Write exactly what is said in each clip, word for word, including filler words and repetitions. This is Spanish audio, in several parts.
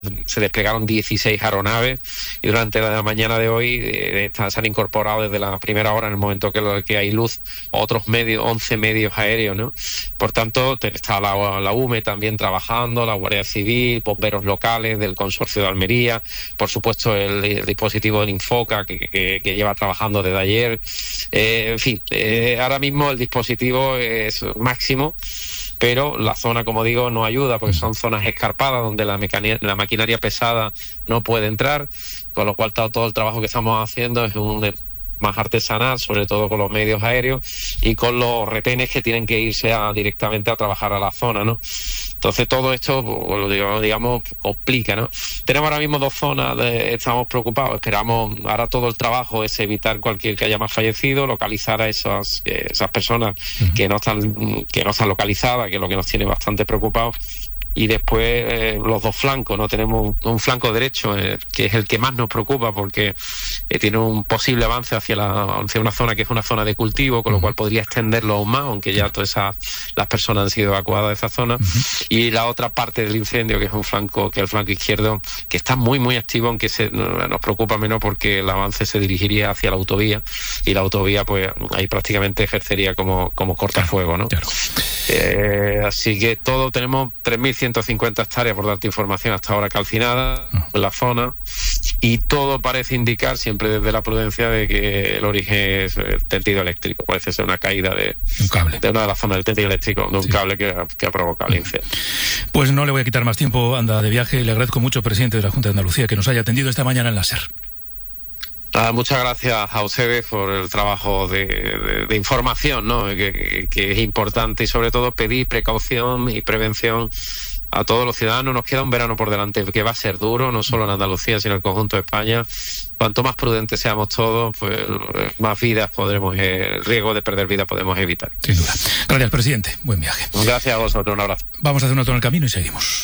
se desplegaron dieciséis aeronaves y durante la mañana de hoy eh, se han incorporado desde la primera hora, en el momento que, que hay luz, otros medios, once medios aéreos, ¿no? Por tanto, está la, la U M E también trabajando, la Guardia Civil, bomberos locales del Consorcio de Almería, por supuesto el, el dispositivo del Infoca que, que, que lleva trabajando desde ayer. Eh, en fin, eh, ahora mismo el dispositivo es máximo, pero la zona, como digo, no ayuda porque son zonas escarpadas donde la, mecani- la maquinaria pesada no puede entrar, con lo cual todo, todo el trabajo que estamos haciendo es un más artesanal, sobre todo con los medios aéreos y con los retenes que tienen que irse a, directamente a trabajar a la zona, ¿no? Entonces todo esto, pues, digamos, complica, ¿no? Tenemos ahora mismo dos zonas, de, estamos preocupados, esperamos, ahora todo el trabajo es evitar cualquier que haya más fallecido, localizar a esas, esas personas uh-huh. que no están, que no están localizadas, que es lo que nos tiene bastante preocupados. Y después eh, los dos flancos, ¿no? Tenemos un flanco derecho, eh, que es el que más nos preocupa porque eh, tiene un posible avance hacia, la, hacia una zona que es una zona de cultivo, con lo cual podría extenderlo aún más, aunque ya todas esas las personas han sido evacuadas de esa zona. Uh-huh. Y la otra parte del incendio, que es un flanco, que es el flanco izquierdo, que está muy, muy activo, aunque se, nos preocupa menos porque el avance se dirigiría hacia la autovía, y la autovía, pues ahí prácticamente ejercería como, como cortafuego, ¿no? Claro. Eh, así que todo, tenemos tres mil ciento cincuenta hectáreas, por darte información, hasta ahora calcinadas en la zona, y todo parece indicar, siempre desde la prudencia, de que el origen es el tendido eléctrico. Parece ser una caída de un cable, de una de las zonas del tendido eléctrico, de un sí. cable que, que ha provocado el incendio. Pues no le voy a quitar más tiempo, anda de viaje. Le agradezco mucho, presidente de la Junta de Andalucía, que nos haya atendido esta mañana en la SER. Ah, muchas gracias a ustedes por el trabajo de, de, de información, ¿no? que, que es importante, y sobre todo pedir precaución y prevención a todos los ciudadanos. Nos queda un verano por delante que va a ser duro, no solo en Andalucía, sino en el conjunto de España. Cuanto más prudentes seamos todos, pues más vidas podremos, el riesgo de perder vidas podemos evitar. Sin duda. Gracias, presidente. Buen viaje. Gracias a vosotros. Un abrazo. Vamos a hacer un alto en el camino y seguimos.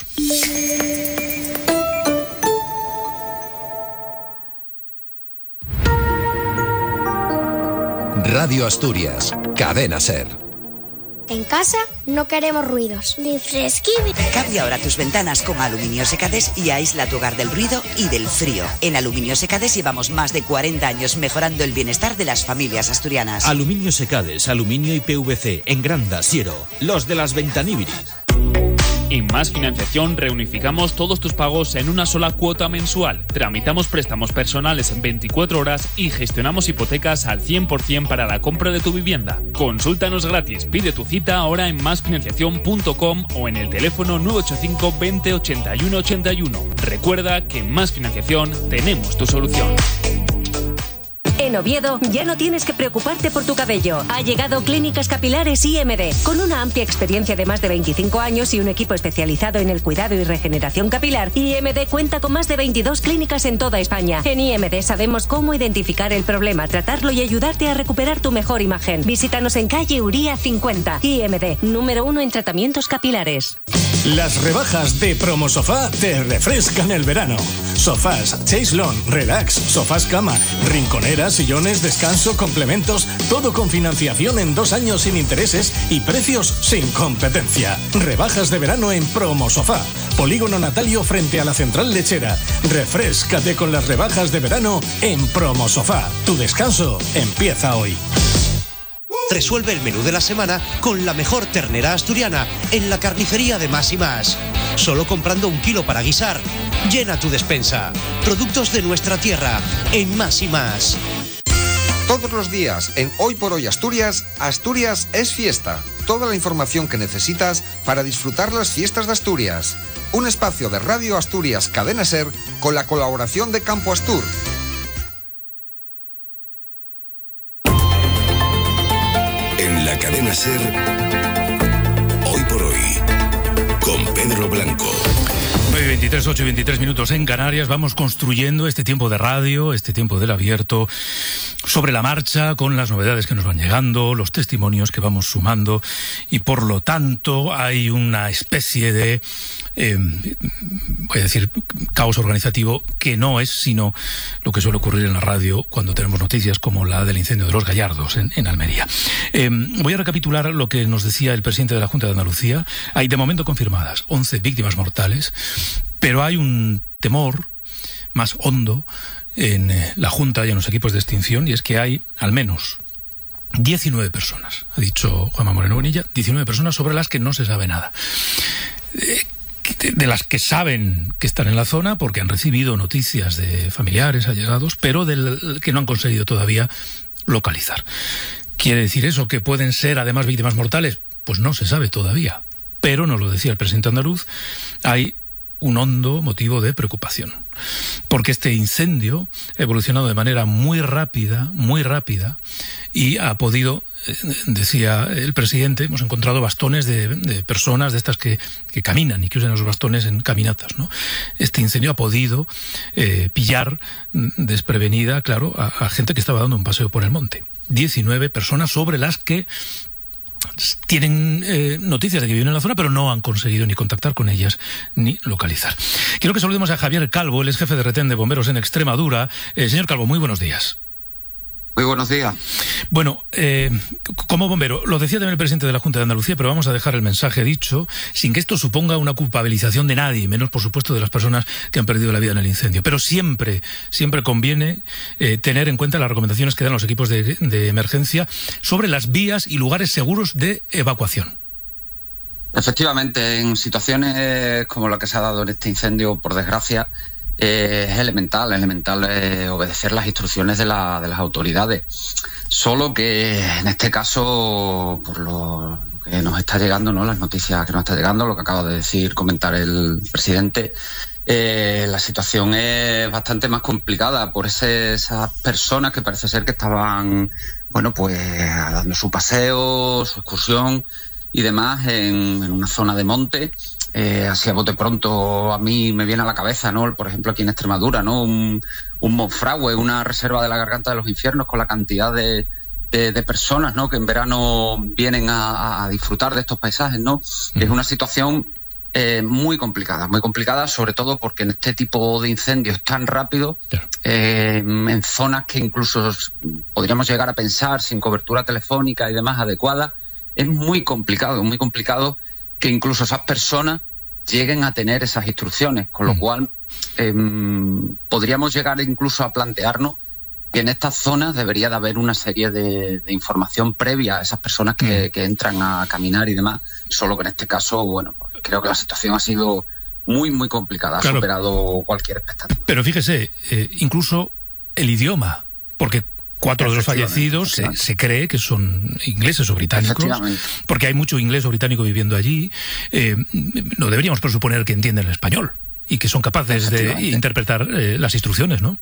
Radio Asturias, Cadena SER. En casa no queremos ruidos, ni fresquín. Cambia ahora tus ventanas con Aluminio Secades y aísla tu hogar del ruido y del frío. En Aluminio Secades llevamos más de cuarenta años mejorando el bienestar de las familias asturianas. Aluminio Secades, aluminio y P V C, en Granda, Siero, los de las Ventaníbilis. En Más Financiación reunificamos todos tus pagos en una sola cuota mensual. Tramitamos préstamos personales en veinticuatro horas y gestionamos hipotecas al cien por ciento para la compra de tu vivienda. Consúltanos gratis, pide tu cita ahora en más financiación punto com o en el teléfono nueve ocho cinco veinte ochenta y uno ochenta y uno. Recuerda que en Más Financiación tenemos tu solución. En Oviedo ya no tienes que preocuparte por tu cabello. Ha llegado Clínicas Capilares I M D. Con una amplia experiencia de más de veinticinco años y un equipo especializado en el cuidado y regeneración capilar, I M D cuenta con más de veintidós clínicas en toda España. En I M D sabemos cómo identificar el problema, tratarlo y ayudarte a recuperar tu mejor imagen. Visítanos en calle Uría cincuenta. I M D, número uno en tratamientos capilares. Las rebajas de Promosofá te refrescan el verano. Sofás, chaiselón, relax, sofás cama, rinconeras, sillones, descanso, complementos, todo con financiación en dos años sin intereses y precios sin competencia. Rebajas de verano en Promosofá. Polígono Natalio frente a la Central Lechera. Refréscate con las rebajas de verano en Promosofá. Tu descanso empieza hoy. Resuelve el menú de la semana con la mejor ternera asturiana en la carnicería de Más y Más. Solo comprando un kilo para guisar, llena tu despensa. Productos de nuestra tierra en Más y Más. Todos los días en Hoy por Hoy Asturias, Asturias es fiesta. Toda la información que necesitas para disfrutar las fiestas de Asturias. Un espacio de Radio Asturias Cadena SER con la colaboración de Campo Astur. En la Cadena SER, Hoy por Hoy, con Pedro Blanco. nueve y veintitrés, ocho y veintitrés minutos en Canarias. Vamos construyendo este tiempo de radio, este tiempo del abierto, sobre la marcha, con las novedades que nos van llegando, los testimonios que vamos sumando, y por lo tanto hay una especie de, eh, voy a decir, caos organizativo que no es sino lo que suele ocurrir en la radio cuando tenemos noticias como la del incendio de los Gallardos en, en Almería. Eh, voy a recapitular lo que nos decía el presidente de la Junta de Andalucía. Hay de momento confirmadas once víctimas mortales, pero hay un temor más hondo en la Junta y en los equipos de extinción, y es que hay al menos diecinueve personas, ha dicho Juanma Moreno Bonilla, diecinueve personas sobre las que no se sabe nada. Eh, de las que saben que están en la zona porque han recibido noticias de familiares, allegados, pero del que no han conseguido todavía localizar. ¿Quiere decir eso que pueden ser además víctimas mortales? Pues no se sabe todavía, pero nos lo decía el presidente andaluz, hay un hondo motivo de preocupación, porque este incendio ha evolucionado de manera muy rápida, muy rápida, y ha podido, decía el presidente, hemos encontrado bastones de, de personas de estas que, que caminan y que usan los bastones en caminatas, ¿no? Este incendio ha podido eh, pillar desprevenida, claro, a, a gente que estaba dando un paseo por el monte. diecinueve personas sobre las que tienen eh, noticias de que viven en la zona, pero no han conseguido ni contactar con ellas ni localizar. Quiero que saludemos a Javier Calvo, él es jefe de retén de bomberos en Extremadura. Eh, señor Calvo, muy buenos días. Muy buenos días. Bueno, eh, como bombero, lo decía también el presidente de la Junta de Andalucía, pero vamos a dejar el mensaje dicho, sin que esto suponga una culpabilización de nadie, menos por supuesto de las personas que han perdido la vida en el incendio. Pero siempre, siempre conviene eh, tener en cuenta las recomendaciones que dan los equipos de, de emergencia sobre las vías y lugares seguros de evacuación. Efectivamente, en situaciones como la que se ha dado en este incendio, por desgracia, Eh, es elemental, elemental eh, obedecer las instrucciones de, la, de las autoridades. Solo que en este caso, por lo que nos está llegando, ¿no? Las noticias que nos está llegando, lo que acaba de decir, comentar el presidente, eh, la situación es bastante más complicada por ese, esas personas que parece ser que estaban, bueno, pues dando su paseo, su excursión y demás en, en una zona de monte. Eh, así a bote pronto a mí me viene a la cabeza, ¿no? Por ejemplo, aquí en Extremadura, ¿no? Un, un Monfragüe, una reserva de la Garganta de los Infiernos, con la cantidad de, de, de personas, ¿no? Que en verano vienen a, a disfrutar de estos paisajes, ¿no? Mm. Es una situación eh, muy complicada, muy complicada, sobre todo porque en este tipo de incendios tan rápidos, eh, en zonas que incluso podríamos llegar a pensar sin cobertura telefónica y demás adecuada, es muy complicado, muy complicado que incluso esas personas lleguen a tener esas instrucciones, con lo mm. cual eh, podríamos llegar incluso a plantearnos que en estas zonas debería de haber una serie de, de información previa a esas personas que, mm. que entran a caminar y demás, solo que en este caso, bueno, pues creo que la situación ha sido muy, muy complicada, claro, ha superado cualquier expectativa. Pero fíjese, eh, incluso el idioma, porque cuatro de los fallecidos se, se cree que son ingleses o británicos, porque hay mucho inglés o británico viviendo allí. Eh, no deberíamos presuponer que entienden el español y que son capaces de interpretar eh, las instrucciones, ¿no?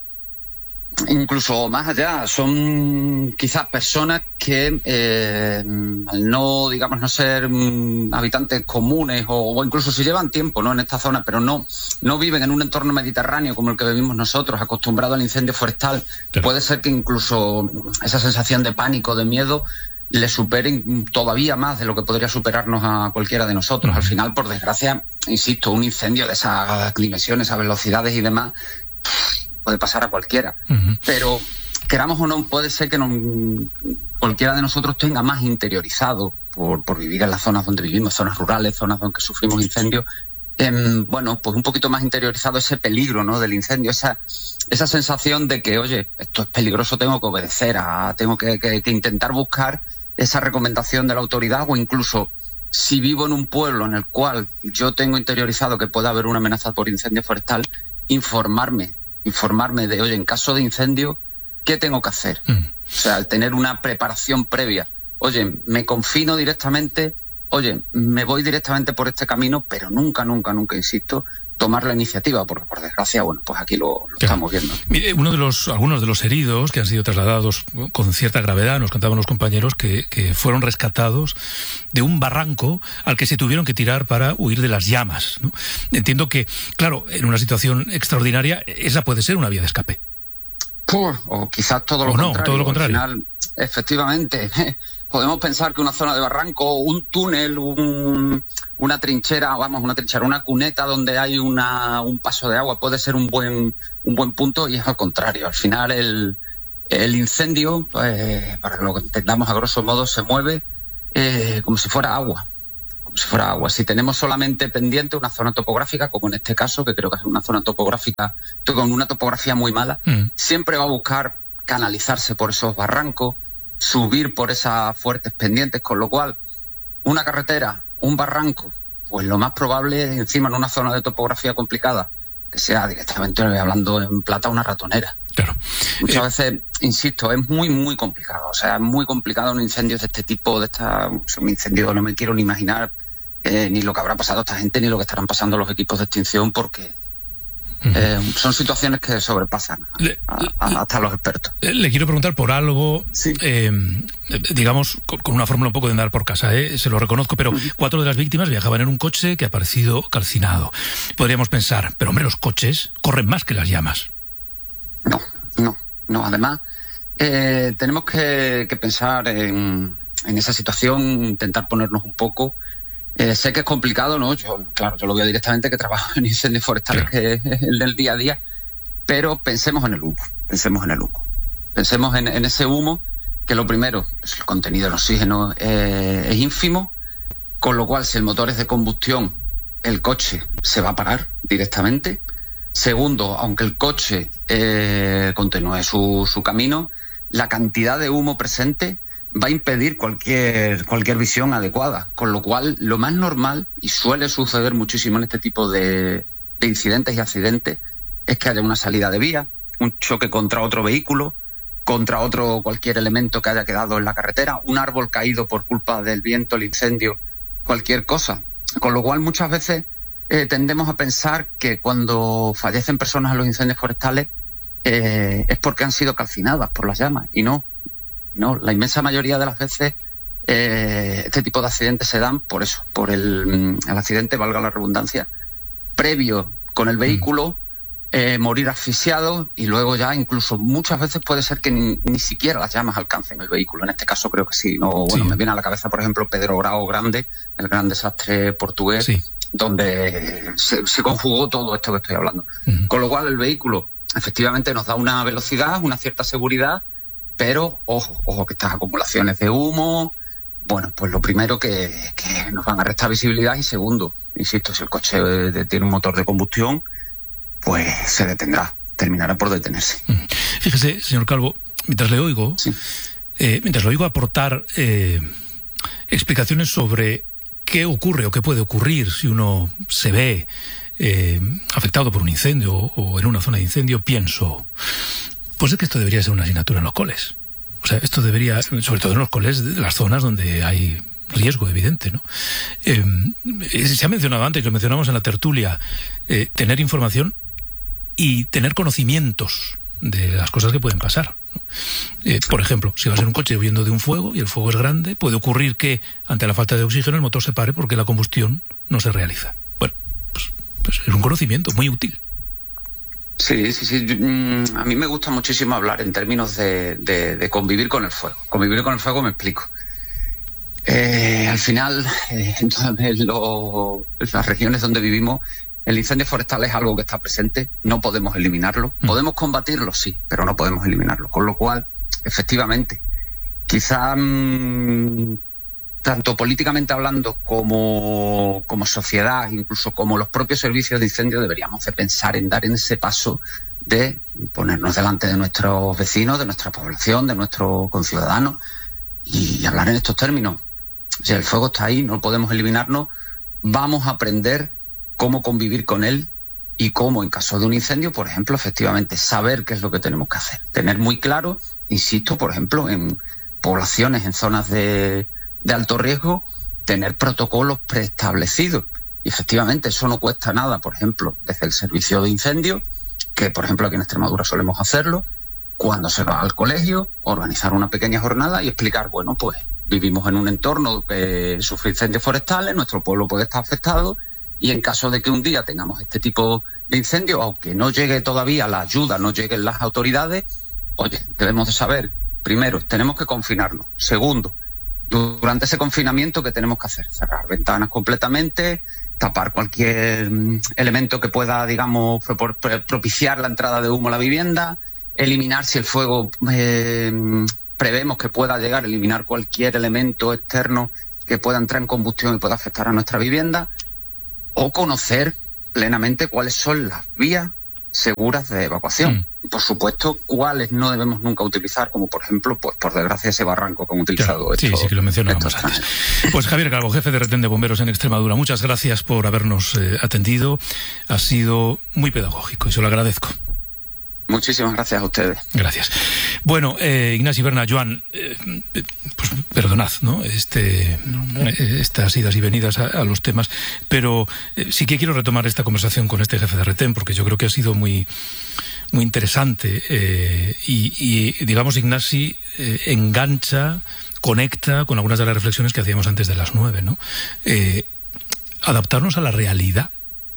Incluso más allá, son quizás personas que eh, al no, digamos, no ser mm, habitantes comunes o, o incluso si llevan tiempo, ¿no? En esta zona, pero no, no viven en un entorno mediterráneo como el que vivimos nosotros, acostumbrados al incendio forestal, sí. Puede ser que incluso esa sensación de pánico, de miedo, le superen todavía más de lo que podría superarnos a cualquiera de nosotros. Uh-huh. Al final, por desgracia, insisto, un incendio de esas dimensiones, esas velocidades y demás, puede pasar a cualquiera, uh-huh. Pero queramos o no, puede ser que no, cualquiera de nosotros tenga más interiorizado por, por vivir en las zonas donde vivimos, zonas rurales, zonas donde sufrimos incendios, eh, bueno, pues un poquito más interiorizado ese peligro, ¿no? Del incendio, esa, esa sensación de que, oye, esto es peligroso, tengo que obedecer, a, tengo que, que, que intentar buscar esa recomendación de la autoridad, o incluso si vivo en un pueblo en el cual yo tengo interiorizado que pueda haber una amenaza por incendio forestal, informarme informarme de, oye, en caso de incendio, ¿qué tengo que hacer? Mm. O sea, al tener una preparación previa, oye, me confino directamente, oye, me voy directamente por este camino, pero nunca, nunca, nunca, insisto, tomar la iniciativa, porque por desgracia, bueno, pues aquí lo, lo estamos viendo. Mire, uno de los, algunos de los heridos que han sido trasladados con cierta gravedad, nos contaban los compañeros que, que fueron rescatados de un barranco al que se tuvieron que tirar para huir de las llamas, ¿no? Entiendo que, claro, en una situación extraordinaria, esa puede ser una vía de escape. Pues, o quizás todo lo o no, contrario. todo lo contrario. Al final, efectivamente, podemos pensar que una zona de barranco, un túnel, un, una trinchera, vamos, una trinchera, una cuneta donde hay una, un paso de agua puede ser un buen, un buen punto, y es al contrario. Al final el, el incendio, pues, para que lo entendamos a grosso modo, se mueve eh, como si fuera agua. como si fuera agua. Si tenemos solamente pendiente una zona topográfica, como en este caso, que creo que es una zona topográfica con una topografía muy mala, mm. siempre va a buscar canalizarse por esos barrancos, subir por esas fuertes pendientes, con lo cual una carretera, un barranco, pues lo más probable es encima en una zona de topografía complicada, que sea directamente, hablando en plata, una ratonera. Claro. Muchas eh, veces, insisto, es muy, muy complicado. O sea, es muy complicado un incendio de este tipo, de esta, un incendio, no me quiero ni imaginar eh, ni lo que habrá pasado a esta gente, ni lo que estarán pasando los equipos de extinción, porque eh, son situaciones que sobrepasan a, le, a, a, hasta los expertos. Le quiero preguntar por algo, sí. eh, digamos, con, con una fórmula un poco de andar por casa, ¿eh? Se lo reconozco, pero uh-huh. cuatro de las víctimas viajaban en un coche que ha aparecido calcinado. Podríamos pensar, pero hombre, los coches corren más que las llamas. No, no, no. Además, eh, tenemos que, que pensar en, en esa situación, intentar ponernos un poco. Eh, sé que es complicado, ¿no? Yo, claro, yo lo veo directamente, que trabajo en incendios forestales, claro. que es el del día a día, pero pensemos en el humo, pensemos en el humo. Pensemos en, en ese humo, que lo primero, es el contenido del oxígeno eh, es ínfimo, con lo cual si el motor es de combustión, el coche se va a parar directamente. Segundo, aunque el coche eh, continúe su, su camino, la cantidad de humo presente va a impedir cualquier, cualquier visión adecuada. Con lo cual, lo más normal, y suele suceder muchísimo en este tipo de, de incidentes y accidentes, es que haya una salida de vía, un choque contra otro vehículo, contra otro cualquier elemento que haya quedado en la carretera, un árbol caído por culpa del viento, el incendio, cualquier cosa. Con lo cual, muchas veces Eh, tendemos a pensar que cuando fallecen personas en los incendios forestales eh, es porque han sido calcinadas por las llamas, y no, no, la inmensa mayoría de las veces eh, este tipo de accidentes se dan por eso, por el, el accidente, valga la redundancia, previo con el vehículo, eh, morir asfixiado, y luego ya incluso muchas veces puede ser que ni, ni siquiera las llamas alcancen el vehículo. En este caso creo que sí, no, bueno, sí. Me viene a la cabeza, por ejemplo, Pedro Grau Grande, el gran desastre portugués, sí. donde se, se conjugó todo esto que estoy hablando. Uh-huh. Con lo cual el vehículo efectivamente nos da una velocidad, una cierta seguridad, pero ojo, ojo que estas acumulaciones de humo, bueno, pues lo primero que, que nos van a restar visibilidad, y segundo, insisto, si el coche de, tiene un motor de combustión, pues se detendrá, terminará por detenerse. Uh-huh. Fíjese, señor Calvo, mientras le oigo, sí. eh, mientras le oigo aportar eh, explicaciones sobre qué ocurre o qué puede ocurrir si uno se ve eh, afectado por un incendio o en una zona de incendio, pienso, pues es que esto debería ser una asignatura en los coles. O sea, esto debería, sobre todo en los coles de las zonas donde hay riesgo evidente, ¿no? Eh, se ha mencionado antes, lo mencionamos en la tertulia, eh, tener información y tener conocimientos de las cosas que pueden pasar. Eh, por ejemplo, si vas en un coche huyendo de un fuego y el fuego es grande, puede ocurrir que ante la falta de oxígeno el motor se pare porque la combustión no se realiza. Bueno, pues, pues es un conocimiento muy útil. Sí, sí, sí. A mí me gusta muchísimo hablar en términos de, de, de convivir con el fuego. Convivir con el fuego me explico. Eh, al final, eh, en, lo, en las regiones donde vivimos, el incendio forestal es algo que está presente, no podemos eliminarlo. Mm. Podemos combatirlo, sí, pero no podemos eliminarlo. Con lo cual, efectivamente, quizá mmm, tanto políticamente hablando como, como sociedad, incluso como los propios servicios de incendio, deberíamos de pensar en dar en ese paso de ponernos delante de nuestros vecinos, de nuestra población, de nuestros conciudadanos, y, y hablar en estos términos. Si el fuego está ahí, no podemos eliminarnos, vamos a aprender cómo convivir con él y cómo, en caso de un incendio, por ejemplo, efectivamente saber qué es lo que tenemos que hacer. Tener muy claro, insisto, por ejemplo, en poblaciones, en zonas de, de alto riesgo, tener protocolos preestablecidos. Y efectivamente eso no cuesta nada, por ejemplo, desde el servicio de incendio, que por ejemplo aquí en Extremadura solemos hacerlo, cuando se va al colegio, organizar una pequeña jornada y explicar, bueno, pues vivimos en un entorno que sufre incendios forestales, nuestro pueblo puede estar afectado, y en caso de que un día tengamos este tipo de incendio, aunque no llegue todavía la ayuda, no lleguen las autoridades, oye, debemos de saber, primero, tenemos que confinarnos. Segundo, durante ese confinamiento, ¿qué tenemos que hacer? Cerrar ventanas completamente, tapar cualquier elemento que pueda, digamos, pro- propiciar la entrada de humo a la vivienda, eliminar, si el fuego eh, prevemos que pueda llegar, eliminar cualquier elemento externo que pueda entrar en combustión y pueda afectar a nuestra vivienda, o conocer plenamente cuáles son las vías seguras de evacuación. Mm. Y por supuesto, cuáles no debemos nunca utilizar, como por ejemplo, pues por desgracia, ese barranco que han utilizado. Claro, sí, estos, sí, que lo mencionábamos antes. Pues Javier Calvo, jefe de retén de bomberos en Extremadura, muchas gracias por habernos eh, atendido. Ha sido muy pedagógico y se lo agradezco. Muchísimas gracias a ustedes. Gracias. Bueno, eh, Ignacio y Berna, Joan, eh, pues perdonad, ¿no? Este, no, eh, estas idas y venidas a, a los temas, pero eh, sí que quiero retomar esta conversación con este jefe de retén, porque yo creo que ha sido muy, muy interesante eh, y, y, digamos, Ignasi eh, engancha, conecta con algunas de las reflexiones que hacíamos antes de las nueve, ¿no? Eh, adaptarnos a la realidad.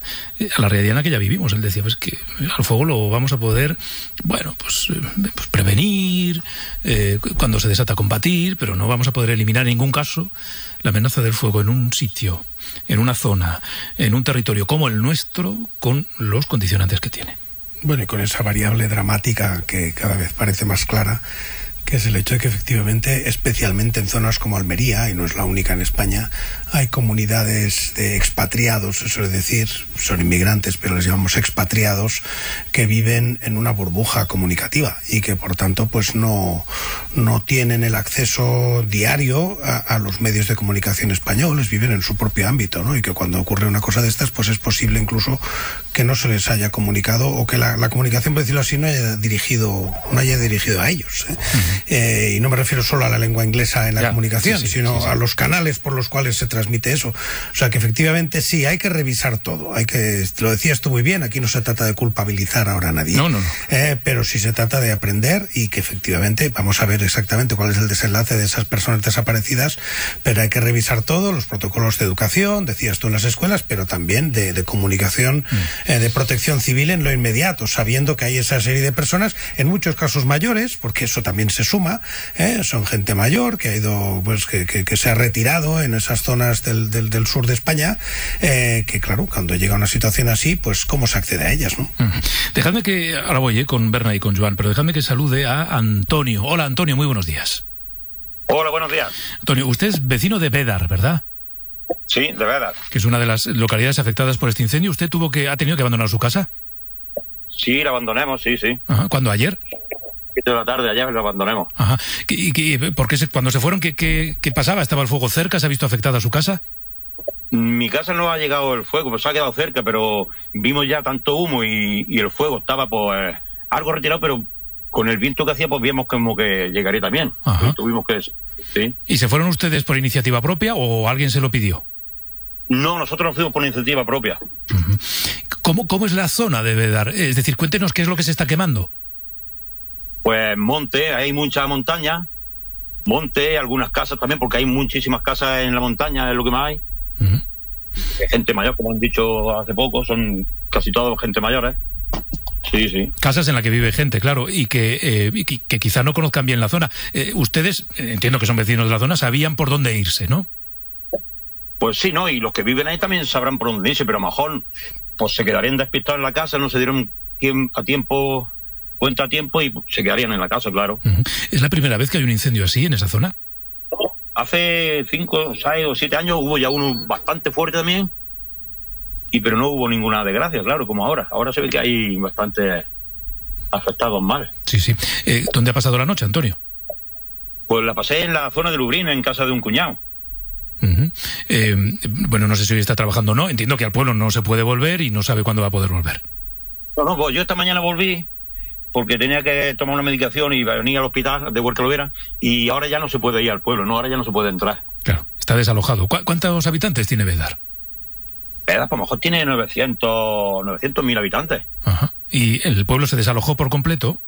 A la realidad en la que ya vivimos. Él decía, pues que al fuego lo vamos a poder, bueno, pues, pues prevenir, eh, cuando se desata combatir, pero no vamos a poder eliminar en ningún caso la amenaza del fuego en un sitio, en una zona, en un territorio como el nuestro, con los condicionantes que tiene. Bueno, y con esa variable dramática que cada vez parece más clara, que es el hecho de que efectivamente, especialmente en zonas como Almería, y no es la única en España, hay comunidades de expatriados, eso es decir, son inmigrantes, pero les llamamos expatriados, que viven en una burbuja comunicativa y que por tanto pues no, no tienen el acceso diario a, a los medios de comunicación españoles, viven en su propio ámbito, ¿no? Y que cuando ocurre una cosa de estas, pues es posible incluso que no se les haya comunicado o que la, la comunicación, por decirlo así, no haya dirigido, no haya dirigido a ellos, ¿eh? Uh-huh. Eh, y no me refiero solo a la lengua inglesa en la ya, comunicación, sí, sí, sino sí, sí. a los canales por los cuales se transmite eso. O sea que efectivamente sí, hay que revisar todo. Hay que, lo decías tú muy bien, aquí no se trata de culpabilizar ahora a nadie. No, no, no. Eh, pero sí se trata de aprender y que efectivamente vamos a ver exactamente cuál es el desenlace de esas personas desaparecidas, pero hay que revisar todo, los protocolos de educación, decías tú en las escuelas, pero también de, de comunicación, mm. eh, de protección civil en lo inmediato, sabiendo que hay esa serie de personas, en muchos casos mayores, porque eso también se suma, ¿eh? Son gente mayor que ha ido, pues que, que, que se ha retirado en esas zonas del, del, del sur de España, eh, que claro, cuando llega una situación así, pues cómo se accede a ellas, ¿no? Uh-huh. Dejadme que, ahora voy eh, con Berna y con Joan, pero dejadme que salude a Antonio. Hola Antonio, muy buenos días. Hola, buenos días. Antonio, usted es vecino de Bédar, ¿verdad? Sí, de Bédar. Que es una de las localidades afectadas por este incendio. ¿Usted tuvo que, ha tenido que abandonar su casa? Sí, la abandonemos, sí, sí. Ajá. ¿Cuándo? ¿Ayer? De la tarde, ayer lo abandonemos. Ajá. ¿Y, y por qué se, cuando se fueron, ¿qué, qué, qué pasaba? ¿Estaba el fuego cerca? ¿Se ha visto afectada su casa? Mi casa no ha llegado el fuego, pues se ha quedado cerca, pero vimos ya tanto humo y, y el fuego estaba pues algo retirado, pero con el viento que hacía pues vimos como que llegaría también. Pues, tuvimos que... Sí. ¿Y se fueron ustedes por iniciativa propia o alguien se lo pidió? No, nosotros nos fuimos por iniciativa propia. Uh-huh. ¿Cómo, ¿Cómo es la zona de Bédar? Es decir, cuéntenos qué es lo que se está quemando. Pues monte, hay mucha montaña, monte, algunas casas también, porque hay muchísimas casas en la montaña, es lo que más hay. Uh-huh. Gente mayor, como han dicho hace poco, son casi todos gente mayores. Sí, sí. Casas en las que vive gente, claro, y que, eh, y que, que quizá no conozcan bien la zona. Eh, ustedes, eh, entiendo que son vecinos de la zona, sabían por dónde irse, ¿no? Pues sí, ¿no? Y los que viven ahí también sabrán por dónde irse, pero a lo mejor pues se quedarían despistados en la casa, no se dieron a tiempo... cuenta a tiempo y se quedarían en la casa, claro. Uh-huh. ¿Es la primera vez que hay un incendio así en esa zona? Hace cinco, seis o siete años hubo ya uno bastante fuerte también, y pero no hubo ninguna desgracia, claro, como ahora. Ahora se ve que hay bastante afectados mal. Sí, sí. Eh, ¿Dónde ha pasado la noche, Antonio? Pues la pasé en la zona de Lubrino, en casa de un cuñado. Uh-huh. Eh, bueno, no sé si hoy está trabajando o no. Entiendo que al pueblo no se puede volver y no sabe cuándo va a poder volver. No, no, pues yo esta mañana volví porque tenía que tomar una medicación y venir al hospital de Huerta Lovera, y ahora ya no se puede ir al pueblo, no, ahora ya no se puede entrar. Claro, está desalojado. ¿Cu- ¿Cuántos habitantes tiene Bédar? Bédar, pues a lo mejor tiene novecientos mil habitantes. Ajá. ¿Y el pueblo se desalojó por completo?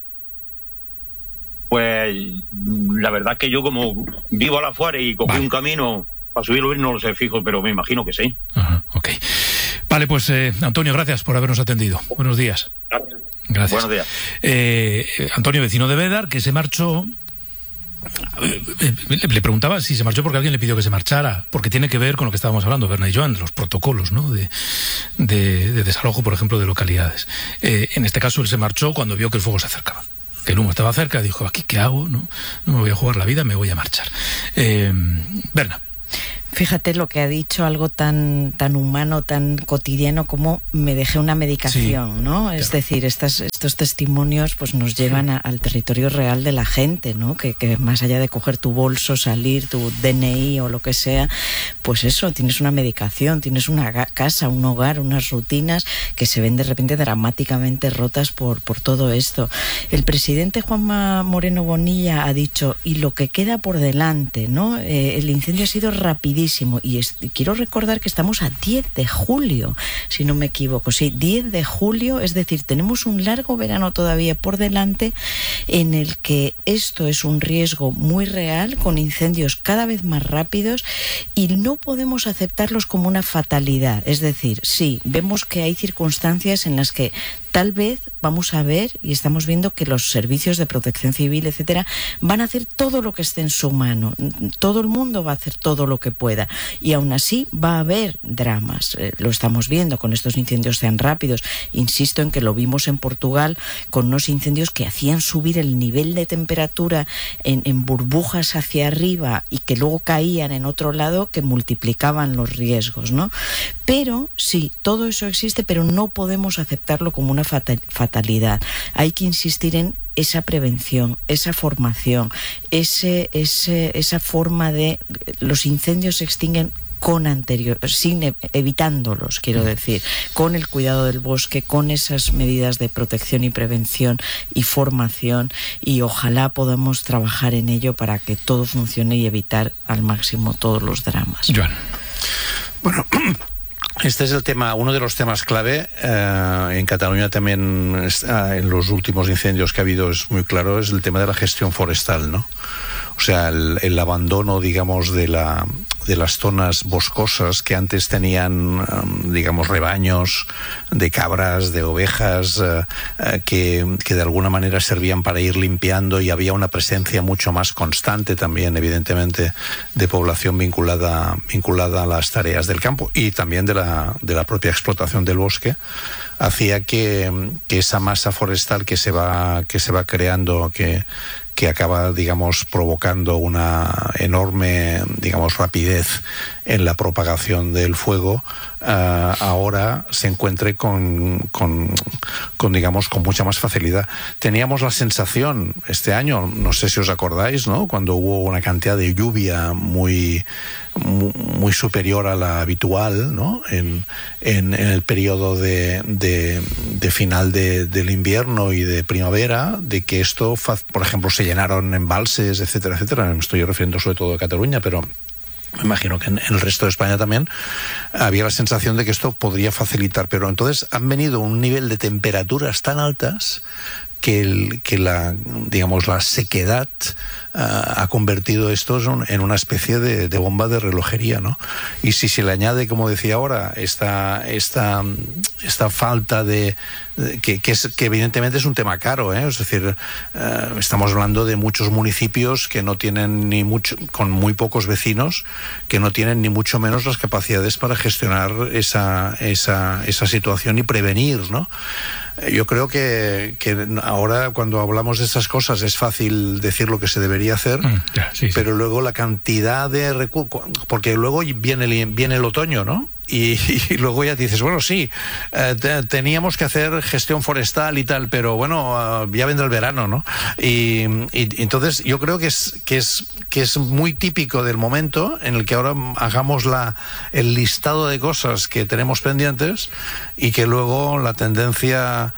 Pues la verdad es que yo, como vivo a la afuera y cogí vale. un camino para subirlo, no lo sé fijo, pero me imagino que sí. Ajá, ok. Vale, pues eh, Antonio, gracias por habernos atendido. Buenos días. Gracias. Gracias. Buenos días. Eh, Antonio, vecino de Bédar, que se marchó. Eh, eh, le preguntaba si se marchó porque alguien le pidió que se marchara, porque tiene que ver con lo que estábamos hablando, Berna y Joan, los protocolos, ¿no? de, de, de desalojo, por ejemplo, de localidades. Eh, en este caso, él se marchó cuando vio que el fuego se acercaba, que el humo estaba cerca, dijo, ¿aquí qué hago? No, no me voy a jugar la vida, me voy a marchar. Eh, Berna. Fíjate lo que ha dicho, algo tan tan humano, tan cotidiano como me dejé una medicación, sí, ¿no? Claro. Es decir, estas, estos testimonios pues nos llevan a, al territorio real de la gente, ¿no? Que, que más allá de coger tu bolso, salir, tu D N I o lo que sea, pues eso, tienes una medicación, tienes una casa, un hogar, unas rutinas que se ven de repente dramáticamente rotas por, por todo esto. El presidente Juanma Moreno Bonilla ha dicho, y lo que queda por delante, ¿no? Eh, el incendio ha sido rapidísimo. Y, es, y quiero recordar que estamos a diez de julio, si no me equivoco, sí, diez de julio, es decir, tenemos un largo verano todavía por delante en el que esto es un riesgo muy real, con incendios cada vez más rápidos, y no podemos aceptarlos como una fatalidad. Es decir, sí, vemos que hay circunstancias en las que tal vez vamos a ver, y estamos viendo que los servicios de protección civil, etcétera, van a hacer todo lo que esté en su mano. Todo el mundo va a hacer todo lo que pueda. Y aún así va a haber dramas. Eh, lo estamos viendo con estos incendios tan rápidos. Insisto en que lo vimos en Portugal con unos incendios que hacían subir el nivel de temperatura en, en burbujas hacia arriba y que luego caían en otro lado, que multiplicaban los riesgos, ¿no? Pero sí, todo eso existe, pero no podemos aceptarlo como una fatalidad. Hay que insistir en esa prevención, esa formación, ese, ese, esa forma de... Los incendios se extinguen con anterior, sin evitándolos, quiero decir, con el cuidado del bosque, con esas medidas de protección y prevención y formación, y ojalá podamos trabajar en ello para que todo funcione y evitar al máximo todos los dramas. Joan. Bueno, este es el tema, uno de los temas clave. Eh, en Cataluña también, está, en los últimos incendios que ha habido, es muy claro, es el tema de la gestión forestal, ¿no? O sea, el, el abandono, digamos, de la de las zonas boscosas que antes tenían, um, digamos, rebaños de cabras, de ovejas, uh, uh, que, que de alguna manera servían para ir limpiando, y había una presencia mucho más constante también, evidentemente, de población vinculada, vinculada a las tareas del campo y también de la, de la propia explotación del bosque, hacía que, que esa masa forestal que se va, que se va creando, que que acaba, digamos, provocando una enorme, digamos, rapidez en la propagación del fuego, uh, ahora se encuentre con, con, con, digamos, con mucha más facilidad. Teníamos la sensación este año, no sé si os acordáis, ¿no?, cuando hubo una cantidad de lluvia muy, muy, muy superior a la habitual, ¿no?, en, en, en el periodo de, de, de final de, del invierno y de primavera, de que esto, por ejemplo, se llenaron embalses, etcétera, etcétera. Me estoy refiriendo sobre todo a Cataluña, pero me imagino que en el resto de España también había la sensación de que esto podría facilitar, pero entonces han venido un nivel de temperaturas tan altas que, el, que la, digamos, la sequedad uh, ha convertido esto en una especie de, de bomba de relojería, ¿no? Y si se le añade, como decía ahora, esta, esta, esta falta de... Que, que, es, que evidentemente es un tema caro, ¿eh? Es decir, uh, estamos hablando de muchos municipios que no tienen ni mucho, con muy pocos vecinos, que no tienen ni mucho menos las capacidades para gestionar esa, esa, esa situación y prevenir, ¿no? Yo creo que, que ahora, cuando hablamos de estas cosas, es fácil decir lo que se debería hacer, mm, yeah, sí, pero sí. Luego la cantidad de recursos, porque luego viene el, viene el otoño, ¿no? Y, y luego ya dices, bueno, sí, eh, te, teníamos que hacer gestión forestal y tal, pero bueno, uh, ya vendrá el verano, ¿no? Y, y, y entonces yo creo que es, que, es, que es muy típico del momento en el que ahora hagamos la, el listado de cosas que tenemos pendientes, y que luego la tendencia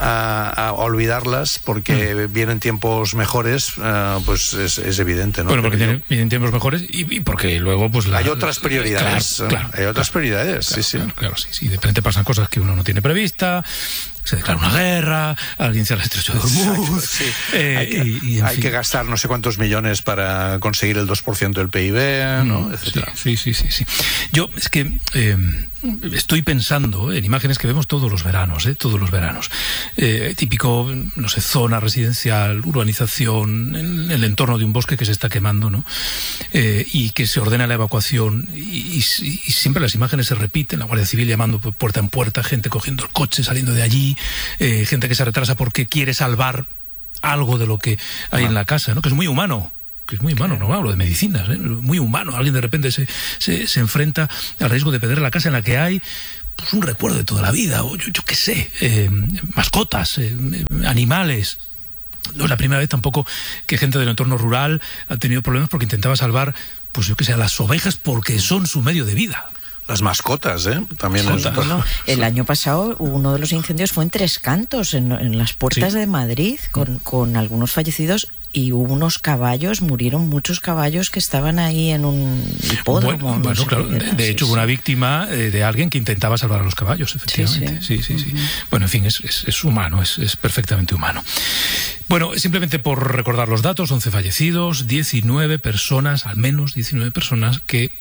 A, a olvidarlas porque mm. vienen tiempos mejores, uh, pues es, es evidente, ¿no? Bueno, porque tienen, vienen tiempos mejores y, y porque luego pues la, hay otras prioridades, claro, claro, hay otras claro, prioridades, claro, sí, sí. Claro, claro, sí, sí. De repente pasan cosas que uno no tiene prevista, se declara una guerra, alguien cierra el estrecho de Hormuz. Sí. Eh, hay que, y, y, hay que gastar no sé cuántos millones para conseguir el dos por ciento del P I B, ¿no? Etcétera. Sí, sí, sí, sí. Yo es que eh, estoy pensando en imágenes que vemos todos los veranos, ¿eh? Todos los veranos. Eh, típico, no sé, zona residencial, urbanización, en el entorno de un bosque que se está quemando, ¿no? Eh, y que se ordena la evacuación y, y, y siempre las imágenes se repiten, la Guardia Civil llamando puerta en puerta, gente cogiendo el coche, saliendo de allí, eh, gente que se retrasa porque quiere salvar algo de lo que hay ah. en la casa, ¿no? Que es muy humano. que es muy humano, no hablo de medicinas, ¿eh? Muy humano. Alguien de repente se, se, se enfrenta al riesgo de perder la casa en la que hay pues un recuerdo de toda la vida, o yo, yo qué sé, eh, mascotas, eh, animales. No es la primera vez tampoco que gente del entorno rural ha tenido problemas porque intentaba salvar, pues yo qué sé, a las ovejas porque son su medio de vida. Las mascotas, ¿eh? También sí, bueno, el año pasado uno de los incendios fue en Tres Cantos, en, en las puertas sí. de Madrid, con, con algunos fallecidos, y hubo unos caballos, murieron muchos caballos que estaban ahí en un hipódromo. Bueno, no bueno sé claro, de, de hecho sí, hubo una sí. víctima eh, de alguien que intentaba salvar a los caballos, efectivamente. Sí, sí, sí. sí, sí. Uh-huh. Bueno, en fin, es, es, es humano, es, es perfectamente humano. Bueno, simplemente por recordar los datos, once fallecidos, diecinueve personas, al menos diecinueve personas que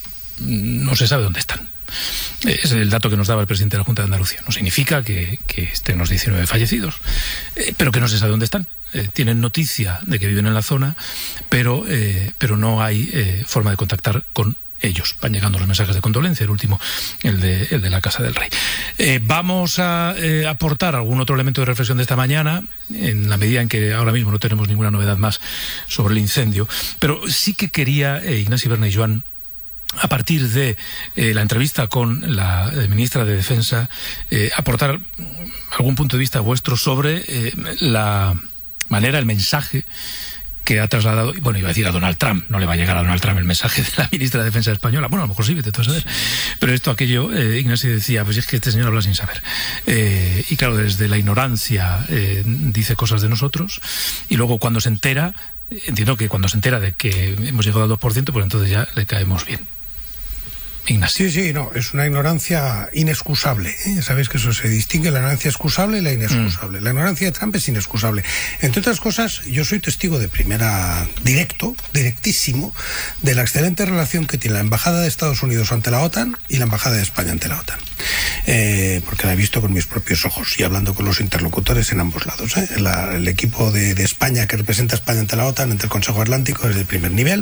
no se sabe dónde están. Es el dato que nos daba el presidente de la Junta de Andalucía. No significa que, que estén los diecinueve fallecidos, eh, pero que no se sabe dónde están. Eh, tienen noticia de que viven en la zona, pero, eh, pero no hay eh, forma de contactar con ellos. Van llegando los mensajes de condolencia, el último, el de, el de la Casa del Rey. Eh, vamos a eh, aportar algún otro elemento de reflexión de esta mañana, en la medida en que ahora mismo no tenemos ninguna novedad más sobre el incendio, pero sí que quería, eh, Ignasi Berna y Joan, a partir de eh, la entrevista con la eh, ministra de Defensa, eh, aportar algún punto de vista vuestro sobre eh, la manera, el mensaje que ha trasladado, bueno, iba a decir a Donald Trump, no le va a llegar a Donald Trump el mensaje de la ministra de Defensa española, bueno, a lo mejor sí, vete tú a saber, pero esto, aquello, eh, Ignasi decía, pues es que este señor habla sin saber, eh, y claro, desde la ignorancia eh, dice cosas de nosotros, y luego cuando se entera, entiendo que cuando se entera de que hemos llegado al dos por ciento, pues entonces ya le caemos bien. Ignacio. Sí, sí, no, es una ignorancia inexcusable, ¿eh? Ya sabéis que eso se distingue, la ignorancia excusable y la inexcusable. Mm. La ignorancia de Trump es inexcusable. Entre otras cosas, yo soy testigo de primera, directo, directísimo, de la excelente relación que tiene la Embajada de Estados Unidos ante la OTAN y la Embajada de España ante la OTAN. Eh, porque la he visto con mis propios ojos y hablando con los interlocutores en ambos lados. ¿eh? La, el equipo de, de España que representa a España ante la OTAN, ante el Consejo Atlántico, es de primer nivel.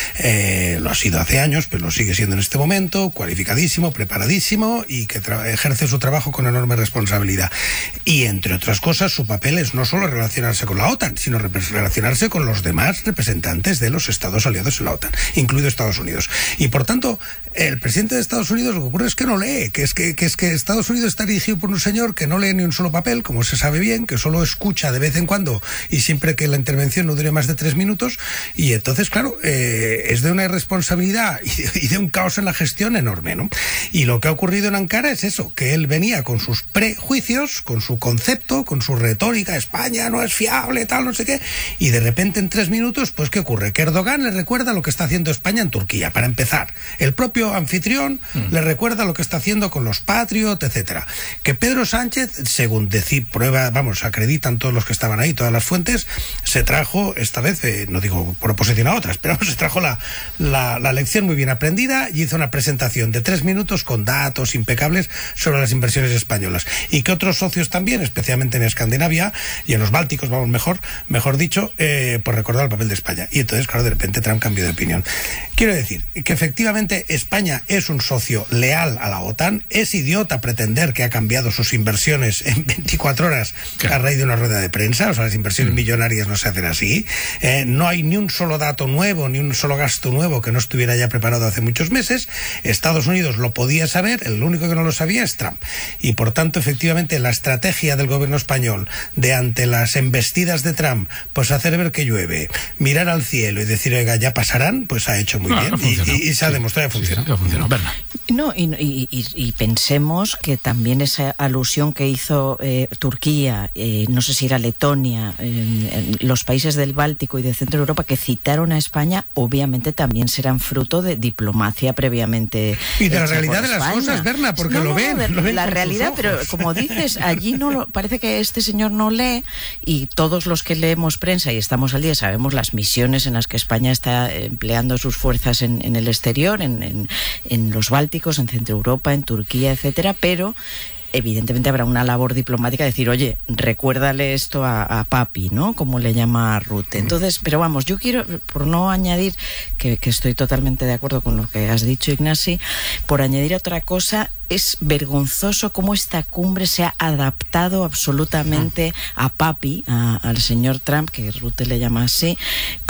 Eh, lo ha sido hace años, pero lo sigue siendo en este momento. Cualificadísimo, preparadísimo y que ejerce su trabajo con enorme responsabilidad. Y entre otras cosas, su papel es no solo relacionarse con la OTAN, sino relacionarse con los demás representantes de los estados aliados en la OTAN, incluido Estados Unidos. Y por tanto, el presidente de Estados Unidos lo que ocurre es que no lee, que es que, que es que Estados Unidos está dirigido por un señor que no lee ni un solo papel, como se sabe bien, que solo escucha de vez en cuando y siempre que la intervención no dure más de tres minutos. Y entonces, claro, eh, es de una irresponsabilidad y de, y de un caos en la gestión enorme, ¿no? Y lo que ha ocurrido en Ankara es eso, que él venía con sus prejuicios, con su concepto, con su retórica, España no es fiable, tal, no sé qué, y de repente en tres minutos, pues ¿qué ocurre? Que Erdogan le recuerda lo que está haciendo España en Turquía, para empezar. El propio anfitrión mm. le recuerda lo que está haciendo con los Patriot, etcétera. Que Pedro Sánchez, según decir, prueba, vamos, acreditan todos los que estaban ahí, todas las fuentes, se trajo, esta vez, eh, no digo por oposición a otras, pero se trajo la, la, la lección muy bien aprendida y hizo una presentación de tres minutos con datos impecables sobre las inversiones españolas. Y que otros socios también, especialmente en Escandinavia y en los Bálticos, vamos, mejor, mejor dicho, eh, por recordar el papel de España. Y entonces, claro, de repente Trump cambió de opinión. Quiero decir que efectivamente España es un socio leal a la OTAN. Es idiota pretender que ha cambiado sus inversiones en veinticuatro horas a raíz de una rueda de prensa. O sea, las inversiones millonarias no se hacen así. Eh, no hay ni un solo dato nuevo, ni un solo gasto nuevo que no estuviera ya preparado hace muchos meses. Estados Unidos lo podía saber, el único que no lo sabía es Trump. Y por tanto, efectivamente, la estrategia del gobierno español de ante las embestidas de Trump, pues hacer ver que llueve, mirar al cielo y decir, oiga, ya pasarán, pues ha hecho muy no, bien. No y, y, y se ha sí, demostrado que funciona. Sí, sí, funcionó. No, y, y, y, y pensemos que también esa alusión que hizo eh, Turquía, eh, no sé si era Letonia, eh, los países del Báltico y de Centro Europa que citaron a España, obviamente también serán fruto de diplomacia previamente. Y de la realidad de las cosas, Berna, porque no, lo, no, ven, de, lo ven. La realidad, pero como dices, allí no lo, parece que este señor no lee, y todos los que leemos prensa y estamos al día sabemos las misiones en las que España está empleando sus fuerzas en, en el exterior, en, en, en los Bálticos, en Centro Europa, en Turquía, etcétera, pero evidentemente habrá una labor diplomática de decir, oye, recuérdale esto a, a papi, ¿no? Como le llama Rutte. Entonces, pero vamos, yo quiero, por no añadir, que, que estoy totalmente de acuerdo con lo que has dicho, Ignasi, por añadir otra cosa, es vergonzoso cómo esta cumbre se ha adaptado absolutamente a papi, a, al señor Trump, que Rutte le llama así,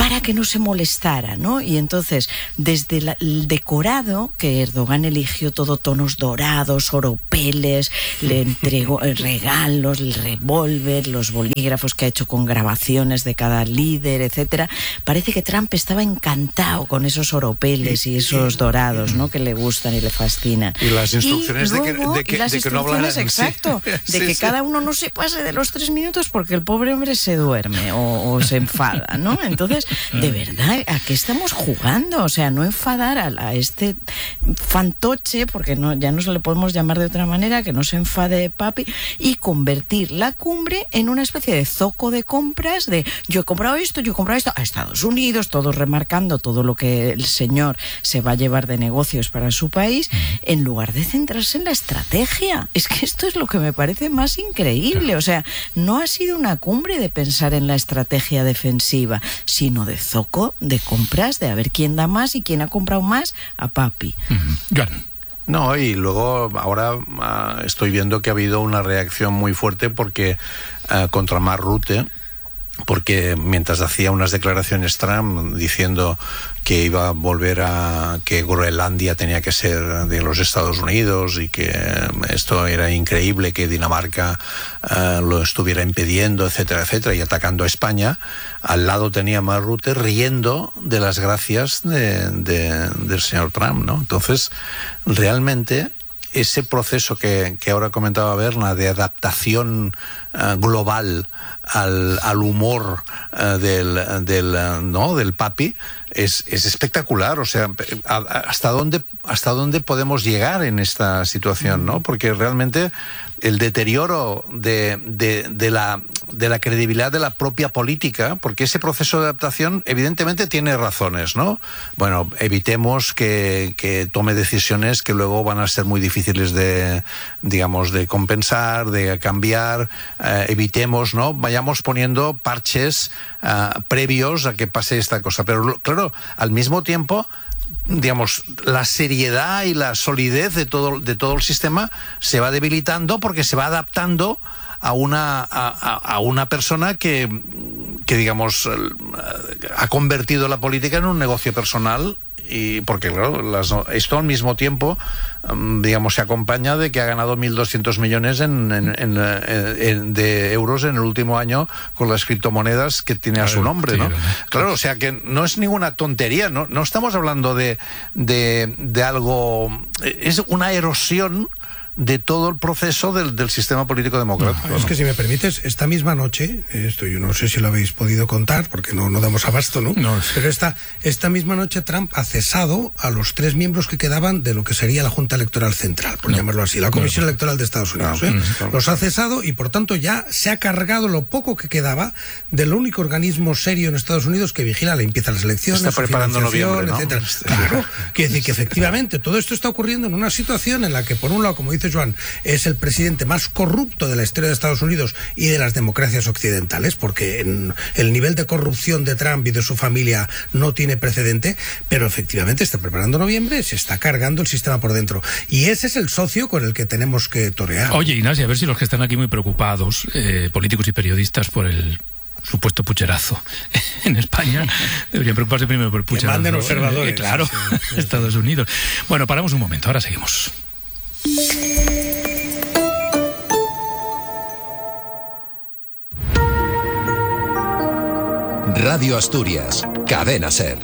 para que no se molestara, ¿no? Y entonces, desde la, el decorado, que Erdogan eligió todo tonos dorados, oropeles, le entregó regalos, el revólver, los bolígrafos que ha hecho con grabaciones de cada líder, etcétera. Parece que Trump estaba encantado con esos oropeles y esos dorados, ¿no? Que le gustan y le fascinan. Y las instrucciones y luego, de que, de que, las de que no hablaran. Exacto, Sí. de Sí, que sí. cada uno no se pase de los tres minutos porque el pobre hombre se duerme o, o se enfada, ¿no? Entonces, de verdad, ¿a qué estamos jugando? O sea, no enfadar a, a este fantoche, porque no, ya no se le podemos llamar de otra manera, que no se enfade papi, y convertir la cumbre en una especie de zoco de compras de yo he comprado esto, yo he comprado esto, a Estados Unidos, todos remarcando todo lo que el señor se va a llevar de negocios para su país, en lugar de centrarse en la estrategia. Es que esto es lo que me parece más increíble. O sea, no ha sido una cumbre de pensar en la estrategia defensiva, sino de zoco de compras, de a ver quién da más y quién ha comprado más a papi. Uh-huh. No, y luego ahora uh, estoy viendo que ha habido una reacción muy fuerte porque uh, contra Mark Rutte, porque mientras hacía unas declaraciones Trump diciendo que iba a volver a que Groenlandia tenía que ser de los Estados Unidos y que esto era increíble que Dinamarca uh, lo estuviera impidiendo, etcétera, etcétera, y atacando a España, al lado tenía Mark Rutte riendo de las gracias de, de, del señor Trump, ¿no? Entonces, realmente ese proceso que, que ahora comentaba Berna de adaptación uh, global al, al humor uh, del, del, uh, ¿no? del papi es, es espectacular. O sea, a, a, hasta dónde hasta dónde podemos llegar en esta situación, ¿no? Porque realmente el deterioro de, de, de, la, de la credibilidad de la propia política, porque ese proceso de adaptación evidentemente tiene razones, ¿no? Bueno, evitemos que, que tome decisiones que luego van a ser muy difíciles de, digamos, de compensar, de cambiar, eh, evitemos, ¿no? Vayamos poniendo parches uh, previos a que pase esta cosa. Pero claro, al mismo tiempo, digamos, la seriedad y la solidez de todo, de todo el sistema se va debilitando porque se va adaptando a una, a, a una persona que, que, digamos, ha convertido la política en un negocio personal. Y porque, claro, las, esto al mismo tiempo, digamos, se acompaña de que ha ganado mil doscientos millones en, en, en, en, de euros en el último año con las criptomonedas que tiene a su nombre, ¿no? Claro, o sea que no es ninguna tontería, no, no estamos hablando de, de, de algo, es una erosión de todo el proceso del, del sistema político democrático. No, es que si me permites, esta misma noche, esto yo no sé si lo habéis podido contar, porque no, no damos abasto, ¿no? no Pero esta, esta misma noche Trump ha cesado a los tres miembros que quedaban de lo que sería la Junta Electoral Central, por no. llamarlo así, la Comisión no. Electoral de Estados Unidos. No, ¿eh? no. Los ha cesado y por tanto ya se ha cargado lo poco que quedaba del único organismo serio en Estados Unidos que vigila la limpieza de las elecciones, está preparando noviembre, ¿no? etcétera. Claro, quiere decir que efectivamente todo esto está ocurriendo en una situación en la que, por un lado, como dice Joan, es el presidente más corrupto de la historia de Estados Unidos y de las democracias occidentales, porque en el nivel de corrupción de Trump y de su familia no tiene precedente, pero efectivamente está preparando noviembre, se está cargando el sistema por dentro. Y ese es el socio con el que tenemos que torear. Oye, Ignacio, a ver si los que están aquí muy preocupados, eh, políticos y periodistas, por el supuesto pucherazo en España, deberían preocuparse primero por el pucherazo. Que manden observadores. Eh, claro, sí, sí, sí. Estados Unidos. Bueno, paramos un momento, ahora seguimos. Radio Asturias, Cadena SER.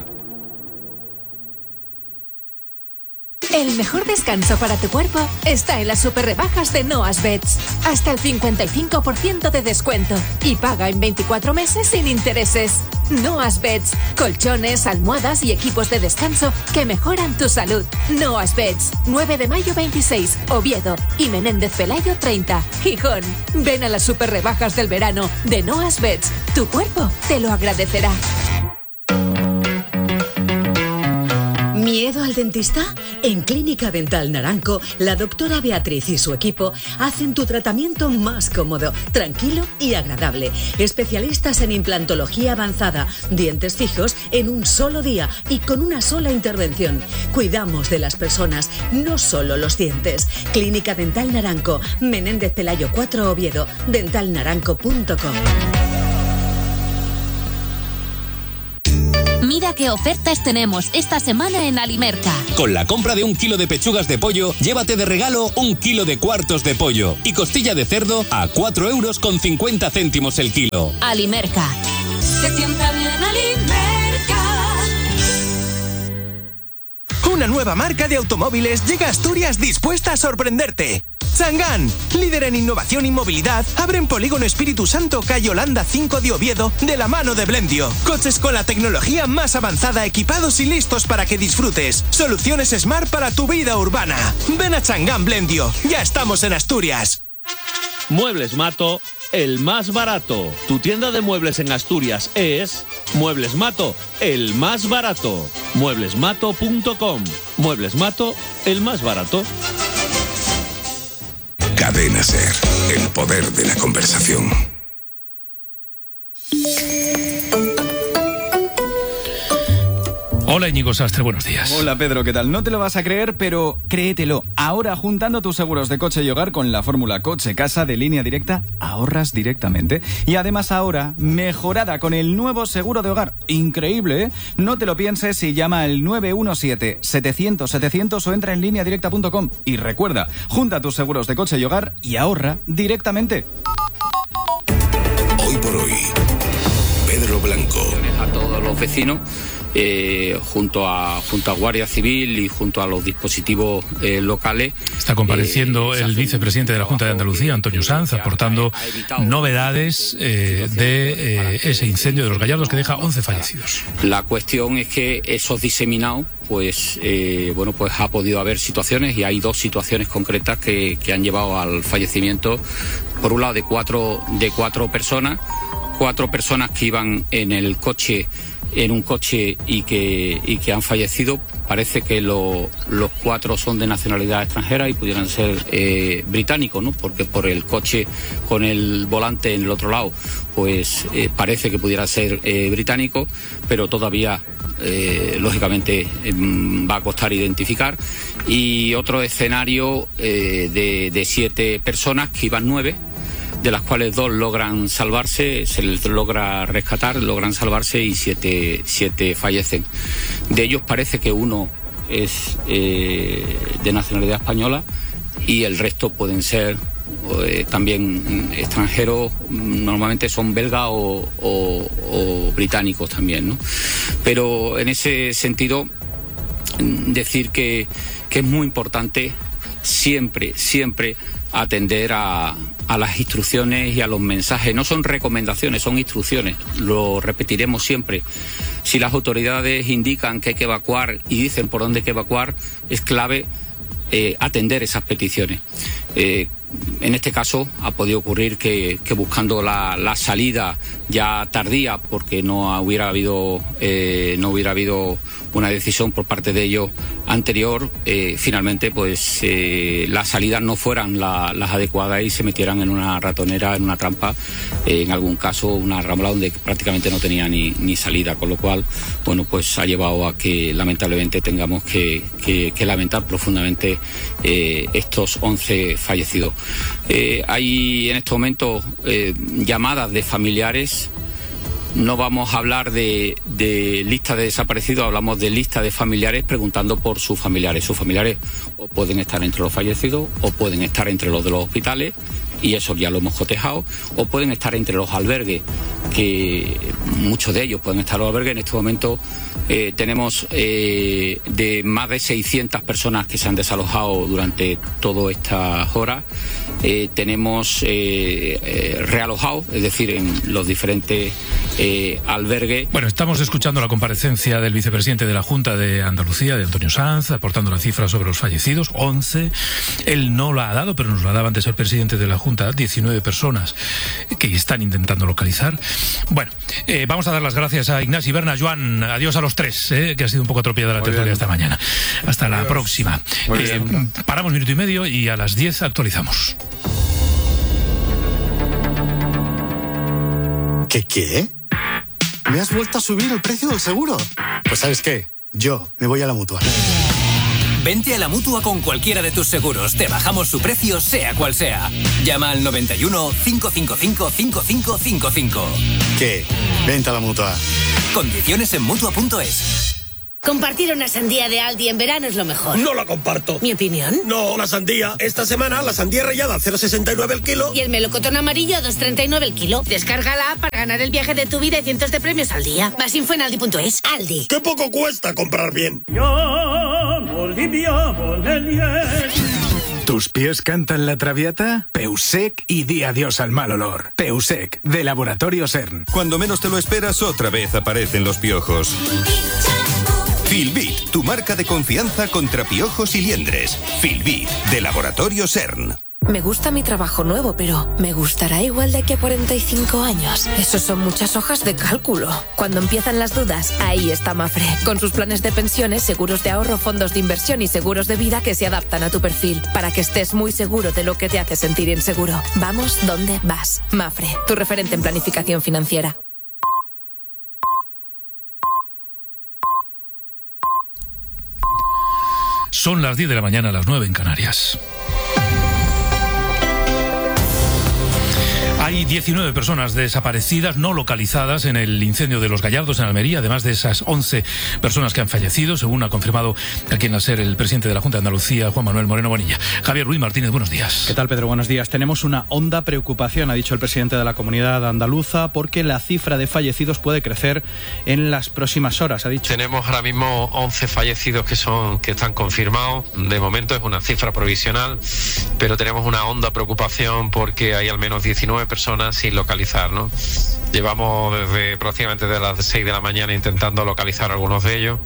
El mejor descanso para tu cuerpo está en las super rebajas de Noas Beds. Hasta el cincuenta y cinco por ciento de descuento y paga en veinticuatro meses sin intereses. Noas Beds, colchones, almohadas y equipos de descanso que mejoran tu salud. Noas Beds, nueve de mayo veintiséis, Oviedo y Menéndez Pelayo treinta, Gijón. Ven a las super rebajas del verano de Noas Beds. Tu cuerpo te lo agradecerá. ¿Miedo al dentista? En Clínica Dental Naranco, la doctora Beatriz y su equipo hacen tu tratamiento más cómodo, tranquilo y agradable. Especialistas en implantología avanzada, dientes fijos en un solo día y con una sola intervención. Cuidamos de las personas, no solo los dientes. Clínica Dental Naranco, Menéndez Pelayo cuatro, Oviedo, dental naranco punto com. Mira qué ofertas tenemos esta semana en Alimerca. Con la compra de un kilo de pechugas de pollo, llévate de regalo un kilo de cuartos de pollo y costilla de cerdo a cuatro euros con cincuenta céntimos el kilo. Alimerca. Se sienta bien Alimerca. Una nueva marca de automóviles llega a Asturias dispuesta a sorprenderte. Changán, líder en innovación y movilidad, abre en Polígono Espíritu Santo, calle Holanda cinco de Oviedo, de la mano de Blendio. Coches con la tecnología más avanzada, equipados y listos para que disfrutes. Soluciones Smart para tu vida urbana. Ven a Changán Blendio, ya estamos en Asturias. Muebles Mato, el más barato. Tu tienda de muebles en Asturias es Muebles Mato, el más barato. muebles mato punto com. Muebles Mato, el más barato. Cadena SER, el poder de la conversación. Hola Íñigo Sastre, buenos días. Hola Pedro, ¿qué tal? No te lo vas a creer, pero créetelo. Ahora, juntando tus seguros de coche y hogar con la fórmula coche-casa de Línea Directa, ahorras directamente. Y además ahora, mejorada con el nuevo seguro de hogar. Increíble, ¿eh? No te lo pienses y llama al nueve uno siete, setecientos, setecientos o entra en línea directa punto com. Y recuerda, junta tus seguros de coche y hogar y ahorra directamente. Hoy por hoy, Pedro Blanco. A todos los vecinos. Eh, junto a junto a Guardia Civil y junto a los dispositivos eh, locales. Está compareciendo eh, el vicepresidente de la Junta de Andalucía, Antonio Sanz, aportando novedades eh, de eh, ese incendio de Los Gallardos que deja once fallecidos. La cuestión es que esos diseminados, pues eh, bueno, pues ha podido haber situaciones, y hay dos situaciones concretas que, que han llevado al fallecimiento, por un lado de cuatro de cuatro personas, cuatro personas que iban en el coche en un coche y que, y que han fallecido. Parece que lo, los cuatro son de nacionalidad extranjera y pudieran ser eh, británicos, ¿no? Porque por el coche con el volante en el otro lado, pues eh, parece que pudiera ser eh, británico, pero todavía eh, lógicamente eh, va a costar identificar. Y otro escenario eh, de, de siete personas, que iban nueve, de las cuales dos logran salvarse, se les logra rescatar, logran salvarse y siete, siete fallecen. De ellos parece que uno es eh, de nacionalidad española y el resto pueden ser eh, también extranjeros, normalmente son belgas o, o, o británicos también, ¿no? Pero en ese sentido, decir que, que es muy importante siempre, siempre atender a, a las instrucciones y a los mensajes. No son recomendaciones, son instrucciones. Lo repetiremos siempre. Si las autoridades indican que hay que evacuar y dicen por dónde hay que evacuar, es clave eh, atender esas peticiones. Eh, en este caso ha podido ocurrir que, que buscando la, la salida ya tardía, porque no hubiera habido eh, no hubiera habido una decisión por parte de ellos anterior, eh, finalmente pues eh, las salidas no fueran la, las adecuadas y se metieran en una ratonera, en una trampa, eh, en algún caso una rambla donde prácticamente no tenía ni, ni salida, con lo cual bueno, pues ha llevado a que lamentablemente tengamos que, que, que lamentar profundamente eh, estos once fallecidos. Eh, hay en este momento eh, llamadas de familiares. No vamos a hablar de, de lista de desaparecidos, hablamos de lista de familiares preguntando por sus familiares. Sus familiares o pueden estar entre los fallecidos o pueden estar entre los de los hospitales, y eso ya lo hemos cotejado, o pueden estar entre los albergues, que muchos de ellos pueden estar en los albergues. En este momento eh, tenemos eh, de más de seiscientas personas que se han desalojado durante todas estas horas. Eh, tenemos eh, eh, realojados, es decir, en los diferentes eh, albergues. Bueno, estamos escuchando la comparecencia del vicepresidente de la Junta de Andalucía, de Antonio Sanz, aportando la cifra sobre los fallecidos, once. Él no la ha dado, pero nos la daba antes el presidente de la Junta, diecinueve personas que están intentando localizar. Bueno, eh, vamos a dar las gracias a Ignasi Berna. Joan, adiós a los tres, eh, que ha sido un poco atropellada la tertulia esta mañana. Hasta adiós. La próxima. Eh, paramos minuto y medio y a las diez actualizamos. ¿Qué qué? ¿Me has vuelto a subir el precio del seguro? Pues ¿sabes qué? Yo me voy a la Mutua. Vente a la Mutua con cualquiera de tus seguros. Te bajamos su precio, sea cual sea. Llama al noventa y uno, cinco cinco cinco, cinco cinco cinco cinco. ¿Qué? Vente a la Mutua. Condiciones en Mutua punto es. Compartir una sandía de Aldi en verano es lo mejor. No la comparto. ¿Mi opinión? No, la sandía. Esta semana la sandía rallada a cero coma sesenta y nueve el kilo. Y el melocotón amarillo a dos coma treinta y nueve el kilo. Descárgala para ganar el viaje de tu vida y cientos de premios al día. Más info en aldi punto es. Aldi. ¡Qué poco cuesta comprar bien! ¿Tus pies cantan la traviata? Peusec y di adiós al mal olor. Peusec, de Laboratorio CERN. Cuando menos te lo esperas, otra vez aparecen los piojos. Filbit, tu marca de confianza contra piojos y liendres. Filbit, de Laboratorio CERN. Me gusta mi trabajo nuevo, pero ¿me gustará igual de aquí a cuarenta y cinco años? Eso son muchas hojas de cálculo. Cuando empiezan las dudas, ahí está Mafre. Con sus planes de pensiones, seguros de ahorro, fondos de inversión y seguros de vida que se adaptan a tu perfil, para que estés muy seguro de lo que te hace sentir inseguro. Vamos donde vas. Mafre, tu referente en planificación financiera. Son las diez de la mañana, las nueve en Canarias. Hay diecinueve personas desaparecidas, no localizadas en el incendio de Los Gallardos, en Almería, además de esas once personas que han fallecido, según ha confirmado aquí en la SER el presidente de la Junta de Andalucía, Juan Manuel Moreno Bonilla. Javier Ruiz Martínez, buenos días. ¿Qué tal, Pedro? Buenos días. Tenemos una honda preocupación, ha dicho el presidente de la Comunidad Andaluza, porque la cifra de fallecidos puede crecer en las próximas horas, ha dicho. Tenemos ahora mismo once fallecidos que son que están confirmados. De momento es una cifra provisional, pero tenemos una honda preocupación porque hay al menos diecinueve personas sin localizar, ¿no? Llevamos desde prácticamente de las seis de la mañana intentando localizar a algunos de ellos.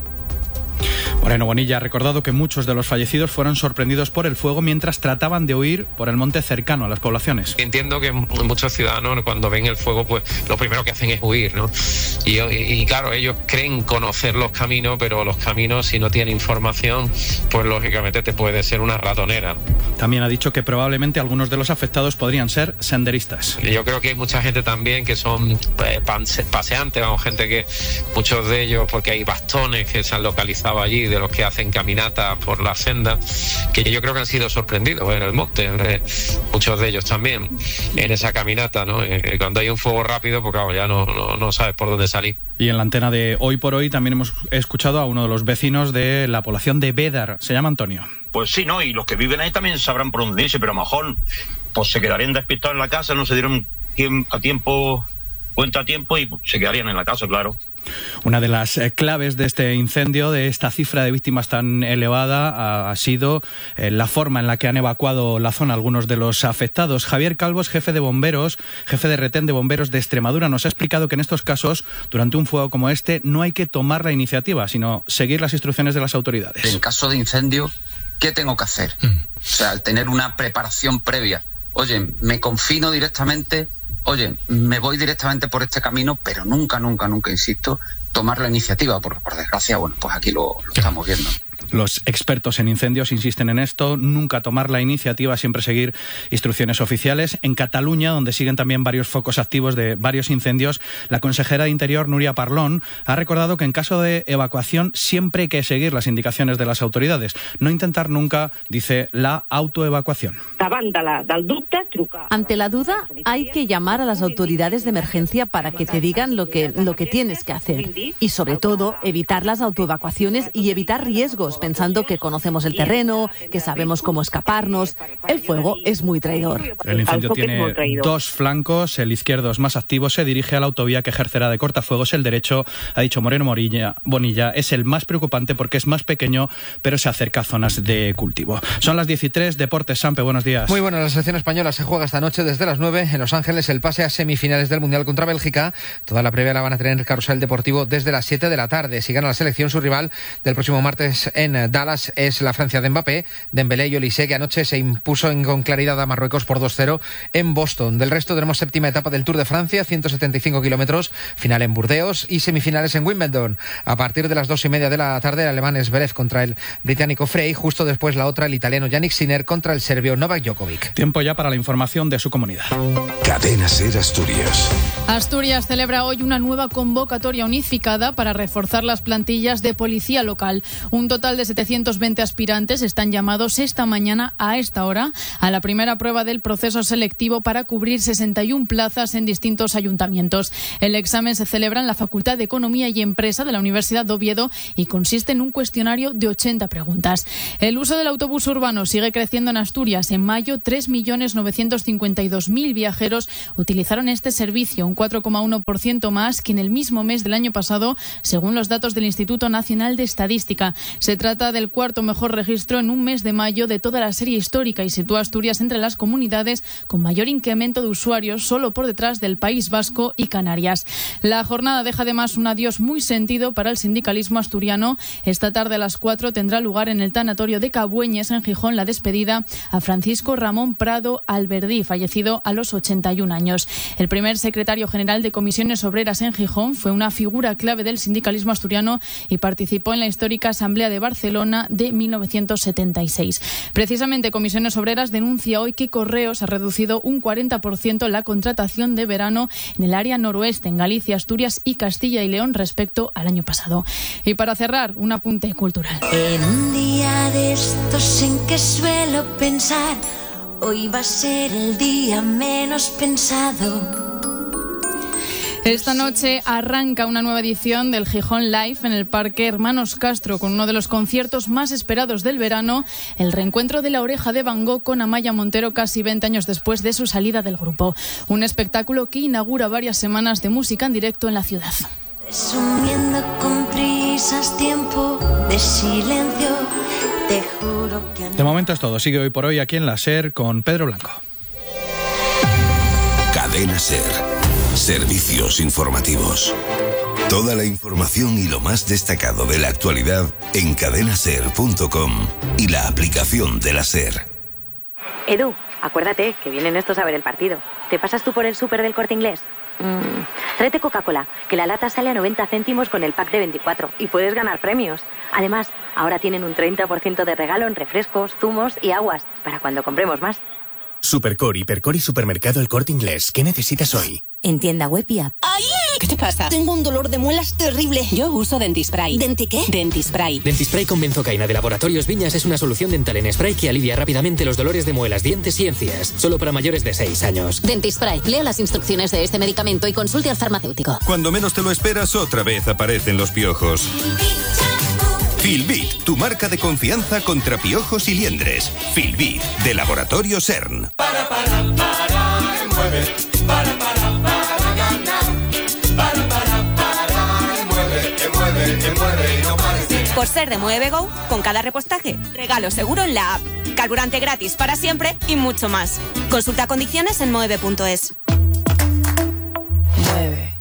Moreno Bonilla ha recordado que muchos de los fallecidos fueron sorprendidos por el fuego mientras trataban de huir por el monte cercano a las poblaciones. Entiendo que muchos ciudadanos cuando ven el fuego pues lo primero que hacen es huir, ¿no? Y, y, y claro, ellos creen conocer los caminos, pero los caminos si no tienen información pues lógicamente te puede ser una ratonera. También ha dicho que probablemente algunos de los afectados podrían ser senderistas. Yo creo que hay mucha gente también que son pues, paseantes, vamos, gente que muchos de ellos porque hay bastones que se han localizado allí de los que hacen caminatas por la senda, que yo creo que han sido sorprendidos en el monte, eh, muchos de ellos también, en esa caminata, ¿no? Eh, cuando hay un fuego rápido, pues claro, ya no, no, no sabes por dónde salir. Y en la antena de Hoy por Hoy también hemos escuchado a uno de los vecinos de la población de Bédar, se llama Antonio. Pues sí, ¿no? Y los que viven ahí también sabrán por dónde irse, pero a lo mejor pues se quedarían despistados en la casa, no se dieron a tiempo, cuenta a tiempo y se quedarían en la casa, claro. Una de las claves de este incendio, de esta cifra de víctimas tan elevada, ha, ha sido eh, la forma en la que han evacuado la zona algunos de los afectados. Javier Calvos, jefe de bomberos, jefe de retén de bomberos de Extremadura, nos ha explicado que en estos casos, durante un fuego como este, no hay que tomar la iniciativa, sino seguir las instrucciones de las autoridades. En caso de incendio, ¿qué tengo que hacer? Mm. O sea, al tener una preparación previa. Oye, me confino directamente... Oye, me voy directamente por este camino, pero nunca, nunca, nunca, insisto, tomar la iniciativa, porque por desgracia, bueno, pues aquí lo, lo estamos viendo. Los expertos en incendios insisten en esto, nunca tomar la iniciativa, siempre seguir instrucciones oficiales. En Cataluña, donde siguen también varios focos activos de varios incendios, la consejera de Interior, Núria Parlon, ha recordado que en caso de evacuación siempre hay que seguir las indicaciones de las autoridades, no intentar nunca, dice, la autoevacuación. Ante la duda, hay que llamar a las autoridades de emergencia para que te digan lo que, lo que tienes que hacer. Y sobre todo, evitar las autoevacuaciones y evitar riesgos, pensando que conocemos el terreno, que sabemos cómo escaparnos. El fuego es muy traidor. El incendio tiene dos flancos, el izquierdo es más activo, se dirige a la autovía que ejercerá de cortafuegos, el derecho, ha dicho Moreno Morilla, Bonilla, es el más preocupante porque es más pequeño, pero se acerca a zonas de cultivo. Son las diez y tres, Deportes Sampe, buenos días. Muy bueno, la selección española se juega esta noche desde las nueve en Los Ángeles el pase a semifinales del Mundial contra Bélgica. Toda la previa la van a tener en el Carrusel Deportivo desde las siete de la tarde. Si gana la selección, su rival del próximo martes en Dallas es la Francia de Mbappé, Dembélé y Olise, que anoche se impuso en, con claridad a Marruecos por dos cero en Boston. Del resto tenemos séptima etapa del Tour de Francia, ciento setenta y cinco kilómetros, final en Burdeos y semifinales en Wimbledon. A partir de las dos y media de la tarde, el alemán Zverev contra el británico Frey, justo después la otra, el italiano Yannick Sinner contra el serbio Novak Djokovic. Tiempo ya para la información de su comunidad. Cadena SER Asturias. Asturias celebra hoy una nueva convocatoria unificada para reforzar las plantillas de policía local. Un total de de setecientos veinte aspirantes están llamados esta mañana a esta hora a la primera prueba del proceso selectivo para cubrir sesenta y una plazas en distintos ayuntamientos. El examen se celebra en la Facultad de Economía y Empresa de la Universidad de Oviedo y consiste en un cuestionario de ochenta preguntas. El uso del autobús urbano sigue creciendo en Asturias. En mayo, tres millones novecientos cincuenta y dos mil viajeros utilizaron este servicio, un cuatro coma uno por ciento más que en el mismo mes del año pasado, según los datos del Instituto Nacional de Estadística. Se trata del cuarto mejor registro en un mes de mayo de toda la serie histórica y sitúa a Asturias entre las comunidades con mayor incremento de usuarios, solo por detrás del País Vasco y Canarias. La jornada deja además un adiós muy sentido para el sindicalismo asturiano. Esta tarde a las cuatro tendrá lugar en el tanatorio de Cabueñes, en Gijón, la despedida a Francisco Ramón Prado Alberdí, fallecido a los ochenta y un años. El primer secretario general de Comisiones Obreras en Gijón fue una figura clave del sindicalismo asturiano y participó en la histórica Asamblea de Barcelona de mil novecientos setenta y seis. Precisamente Comisiones Obreras denuncia hoy que Correos ha reducido un cuarenta por ciento la contratación de verano en el área noroeste, en Galicia, Asturias y Castilla y León respecto al año pasado. Y para cerrar, un apunte cultural. En un día de estos en que suelo pensar, hoy va a ser el día menos pensado. Esta noche arranca una nueva edición del Gijón Live en el Parque Hermanos Castro con uno de los conciertos más esperados del verano, el reencuentro de La Oreja de Van Gogh con Amaya Montero casi veinte años después de su salida del grupo. Un espectáculo que inaugura varias semanas de música en directo en la ciudad. Resumiendo con prisas tiempo de silencio, te juro que... De momento es todo. Sigue hoy por hoy aquí en la SER con Pedro Blanco. Cadena SER. Servicios informativos. Toda la información y lo más destacado de la actualidad en cadena ser punto com y la aplicación de la SER. Edu, acuérdate que vienen estos a ver el partido. ¿Te pasas tú por el súper del Corte Inglés? Mm, tráete Coca-Cola, que la lata sale a noventa céntimos con el pack de veinticuatro y puedes ganar premios. Además, ahora tienen un treinta por ciento de regalo en refrescos, zumos y aguas para cuando compremos más. Supercore, Hipercore y Supermercado El Corte Inglés. ¿Qué necesitas hoy? En tienda web y app. ¡Ay! ¿Qué te pasa? Tengo un dolor de muelas terrible. Yo uso Dentispray. ¿Denti qué? Dentispray. Dentispray con benzocaína de Laboratorios Viñas es una solución dental en spray que alivia rápidamente los dolores de muelas, dientes y encías. Solo para mayores de seis años. Dentispray. Lea las instrucciones de este medicamento y consulte al farmacéutico. Cuando menos te lo esperas, otra vez aparecen los piojos. Filbit, tu marca de confianza contra piojos y liendres. Filbit, de Laboratorio CERN. Para, para, para, mueve. Para, para, para ganar. Para, para, para, mueve, mueve, mueve y no pares de ganar. Por ser de Mueve Go, con cada repostaje, regalo seguro en la app. Carburante gratis para siempre y mucho más. Consulta condiciones en mueve punto es. Mueve.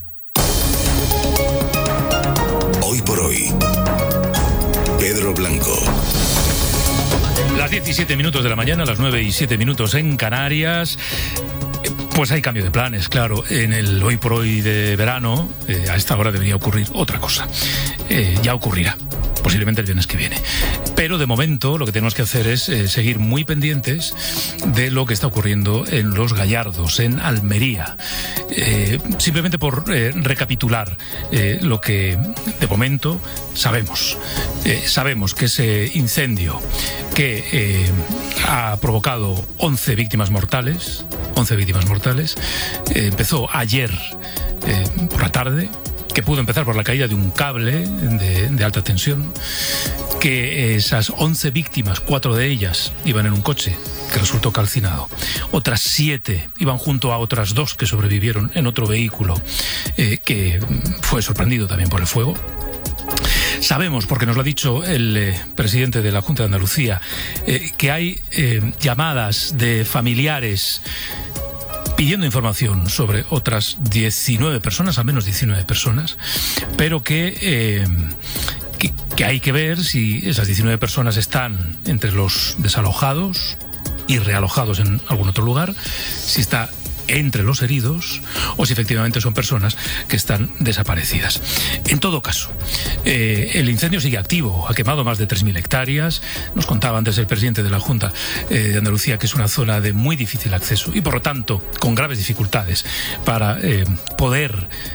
Hoy por hoy. Pedro Blanco. Las diecisiete minutos de la mañana, las nueve y siete minutos en Canarias. Pues hay cambio de planes, claro. En el hoy por hoy de verano, eh, a esta hora debería ocurrir otra cosa. Eh, ya ocurrirá, posiblemente el viernes que viene. Pero de momento lo que tenemos que hacer es eh, seguir muy pendientes de lo que está ocurriendo en Los Gallardos, en Almería. Eh, simplemente por eh, recapitular eh, lo que de momento sabemos. Eh, sabemos que ese incendio que eh, ha provocado once víctimas mortales, once víctimas mortales, eh, empezó ayer eh, por la tarde, que pudo empezar por la caída de un cable de, de alta tensión, que esas once víctimas, cuatro de ellas iban en un coche que resultó calcinado. Otras siete iban junto a otras dos que sobrevivieron en otro vehículo eh, que fue sorprendido también por el fuego. Sabemos, porque nos lo ha dicho el eh, presidente de la Junta de Andalucía, eh, que hay eh, llamadas de familiares pidiendo información sobre otras diecinueve personas, al menos diecinueve personas, pero que, eh, que, que hay que ver si esas diecinueve personas están entre los desalojados y realojados en algún otro lugar, si está entre los heridos o si efectivamente son personas que están desaparecidas. En todo caso, eh, el incendio sigue activo, ha quemado más de tres mil hectáreas. Nos contaba antes el presidente de la Junta eh, de Andalucía que es una zona de muy difícil acceso y por lo tanto con graves dificultades para eh, poder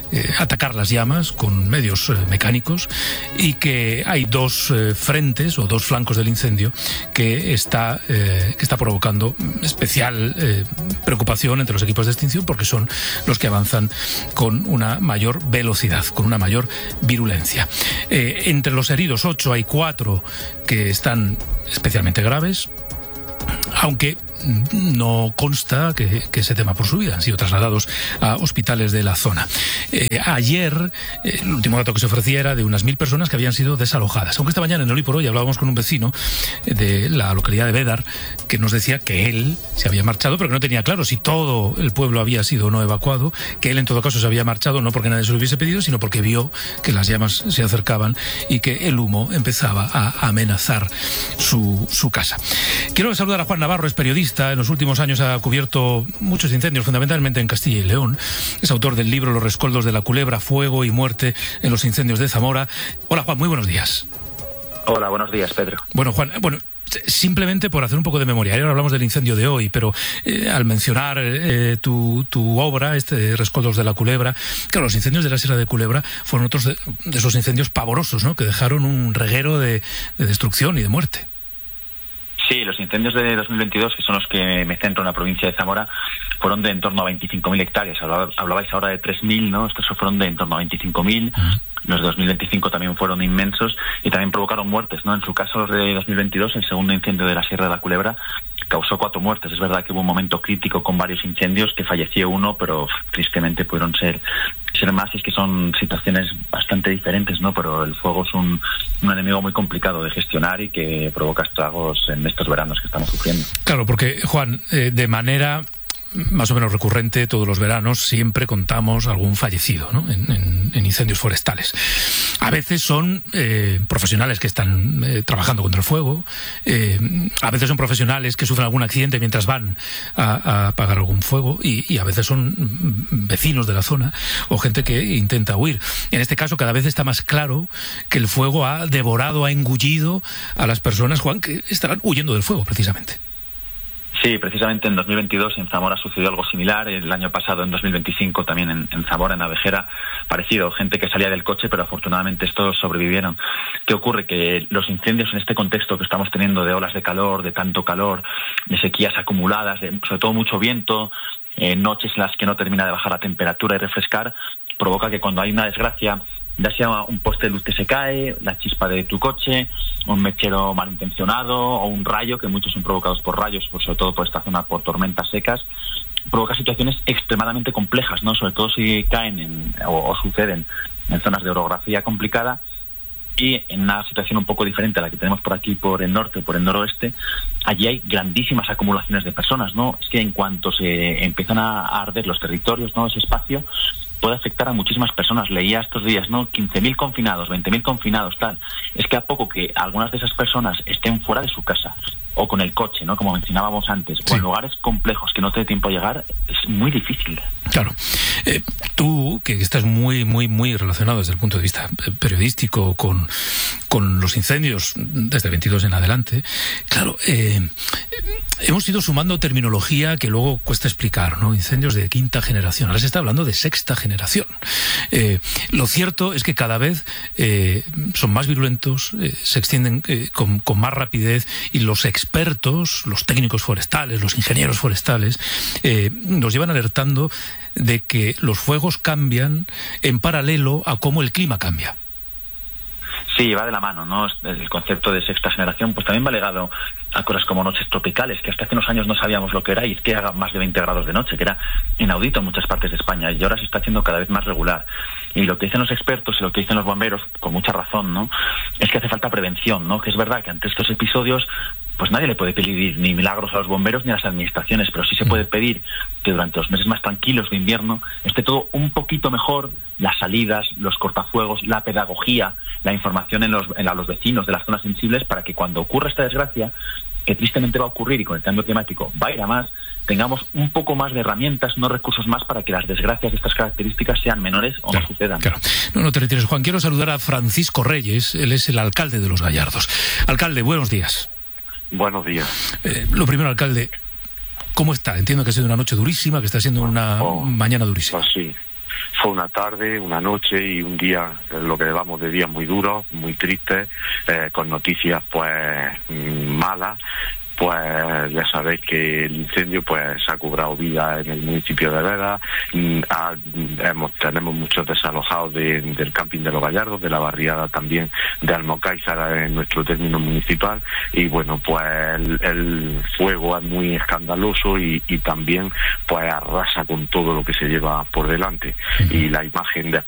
eh, atacar las llamas con medios eh, mecánicos y que hay dos eh, frentes o dos flancos del incendio que está, eh, que está provocando especial eh, preocupación entre los equipos de extinción porque son los que avanzan con una mayor velocidad, con una mayor virulencia. Eh, entre los heridos, ocho, hay cuatro que están especialmente graves, aunque no consta que, que se tema por su vida. Han sido trasladados a hospitales de la zona. Eh, ayer, eh, el último dato que se ofrecía era de unas mil personas que habían sido desalojadas. Aunque esta mañana en Hoy por Hoy hablábamos con un vecino de la localidad de Bédar que nos decía que él se había marchado, pero que no tenía claro si todo el pueblo había sido o no evacuado, que él en todo caso se había marchado no porque nadie se lo hubiese pedido, sino porque vio que las llamas se acercaban y que el humo empezaba a amenazar su, su casa. Quiero saludar a Juan Navarro, es periodista. En los últimos años ha cubierto muchos incendios, fundamentalmente en Castilla y León. Es autor del libro Los rescoldos de la culebra, fuego y muerte en los incendios de Zamora. Hola Juan, muy buenos días. Hola, buenos días, Pedro. Bueno, Juan, bueno, simplemente por hacer un poco de memoria, ahora hablamos del incendio de hoy, pero eh, al mencionar eh, tu, tu obra, este Rescoldos de la Culebra, claro, los incendios de la Sierra de Culebra fueron otros de, de esos incendios pavorosos, ¿no?, que dejaron un reguero de, de destrucción y de muerte. Sí, los incendios de dos mil veintidós, que son los que me centro en la provincia de Zamora, fueron de en torno a veinticinco mil hectáreas. Hablabais ahora de tres mil, ¿no? Estos fueron de en torno a veinticinco mil. Los de dos mil veinticinco también fueron inmensos y también provocaron muertes, ¿no? En su caso, los de dos mil veintidós, el segundo incendio de la Sierra de la Culebra, causó cuatro muertes. Es verdad que hubo un momento crítico con varios incendios, que falleció uno, pero tristemente pudieron ser, ser más. Y es que son situaciones bastante diferentes, ¿no? Pero el fuego es un, un enemigo muy complicado de gestionar y que provoca estragos en estos veranos que estamos sufriendo. Claro, porque, Juan, eh, de manera más o menos recurrente, todos los veranos siempre contamos algún fallecido, ¿no?, en, en, en incendios forestales. A veces son eh, profesionales que están eh, trabajando contra el fuego, eh, a veces son profesionales que sufren algún accidente mientras van a, a apagar algún fuego y, y a veces son vecinos de la zona o gente que intenta huir. En este caso cada vez está más claro que el fuego ha devorado, ha engullido a las personas, Juan, que estaban huyendo del fuego precisamente. Sí, precisamente en dos mil veintidós en Zamora sucedió algo similar. El año pasado, en dos mil veinticinco, también en, en Zamora, en Abejera, parecido. Gente que salía del coche, pero afortunadamente estos sobrevivieron. ¿Qué ocurre? Que los incendios en este contexto que estamos teniendo de olas de calor, de tanto calor, de sequías acumuladas, de, sobre todo mucho viento, eh, noches en las que no termina de bajar la temperatura y refrescar, provoca que cuando hay una desgracia, ya sea un poste de luz que se cae, la chispa de tu coche, un mechero malintencionado o un rayo, que muchos son provocados por rayos, sobre todo por esta zona, por tormentas secas, provoca situaciones extremadamente complejas, ¿no? Sobre todo si caen en, o, o suceden en zonas de orografía complicada y en una situación un poco diferente a la que tenemos por aquí, por el norte, por el noroeste. Allí hay grandísimas acumulaciones de personas, ¿no? Es que en cuanto se empiezan a arder los territorios, ¿no?, ese espacio, puede afectar a muchísimas personas. Leía estos días, ¿no?, quince mil confinados, veinte mil confinados, tal. Es que a poco que algunas de esas personas estén fuera de su casa o con el coche, ¿no?, como mencionábamos antes, sí, o en lugares complejos que no te dé tiempo a llegar, es muy difícil. Claro. Eh, tú, que estás muy, muy, muy relacionado desde el punto de vista periodístico con, con los incendios desde el veintidós en adelante, claro, eh, hemos ido sumando terminología que luego cuesta explicar, ¿no? Incendios de quinta generación. Ahora se está hablando de sexta generación. Eh, lo cierto es que cada vez eh, son más virulentos, eh, se extienden eh, con, con más rapidez y los expertos, los técnicos forestales, los ingenieros forestales, eh, nos llevan alertando de que los fuegos cambian en paralelo a cómo el clima cambia. Sí, va de la mano, ¿no? El concepto de sexta generación pues también va ligado a cosas como noches tropicales, que hasta hace unos años no sabíamos lo que era, y es que haga más de veinte grados de noche, que era inaudito en muchas partes de España, y ahora se está haciendo cada vez más regular. Y lo que dicen los expertos y lo que dicen los bomberos, con mucha razón, ¿no?, es que hace falta prevención, ¿no? Que es verdad que ante estos episodios pues nadie le puede pedir ni milagros a los bomberos ni a las administraciones, pero sí se puede pedir que durante los meses más tranquilos de invierno esté todo un poquito mejor, las salidas, los cortafuegos, la pedagogía, la información en los, en a los vecinos de las zonas sensibles, para que cuando ocurra esta desgracia, que tristemente va a ocurrir y con el cambio climático va a ir a más, tengamos un poco más de herramientas, no recursos más, para que las desgracias de estas características sean menores o claro, no sucedan. Claro. No, no te retires, Juan. Quiero saludar a Francisco Reyes, él es el alcalde de Los Gallardos. Alcalde, buenos días. Buenos días. Eh, lo primero, alcalde, ¿cómo está? Entiendo que ha sido una noche durísima, que está siendo una oh, mañana durísima. Pues sí, fue una tarde, una noche y un día, lo que llevamos de días muy duros, muy tristes, eh, con noticias pues malas. Pues ya sabéis que el incendio pues ha cobrado vida en el municipio de Vega. Ha, hemos, tenemos muchos desalojados de, del camping de Los Gallardos, de la barriada también de Almocáizar en nuestro término municipal. Y bueno, pues el, el fuego es muy escandaloso y, y también pues arrasa con todo lo que se lleva por delante. Y la imagen de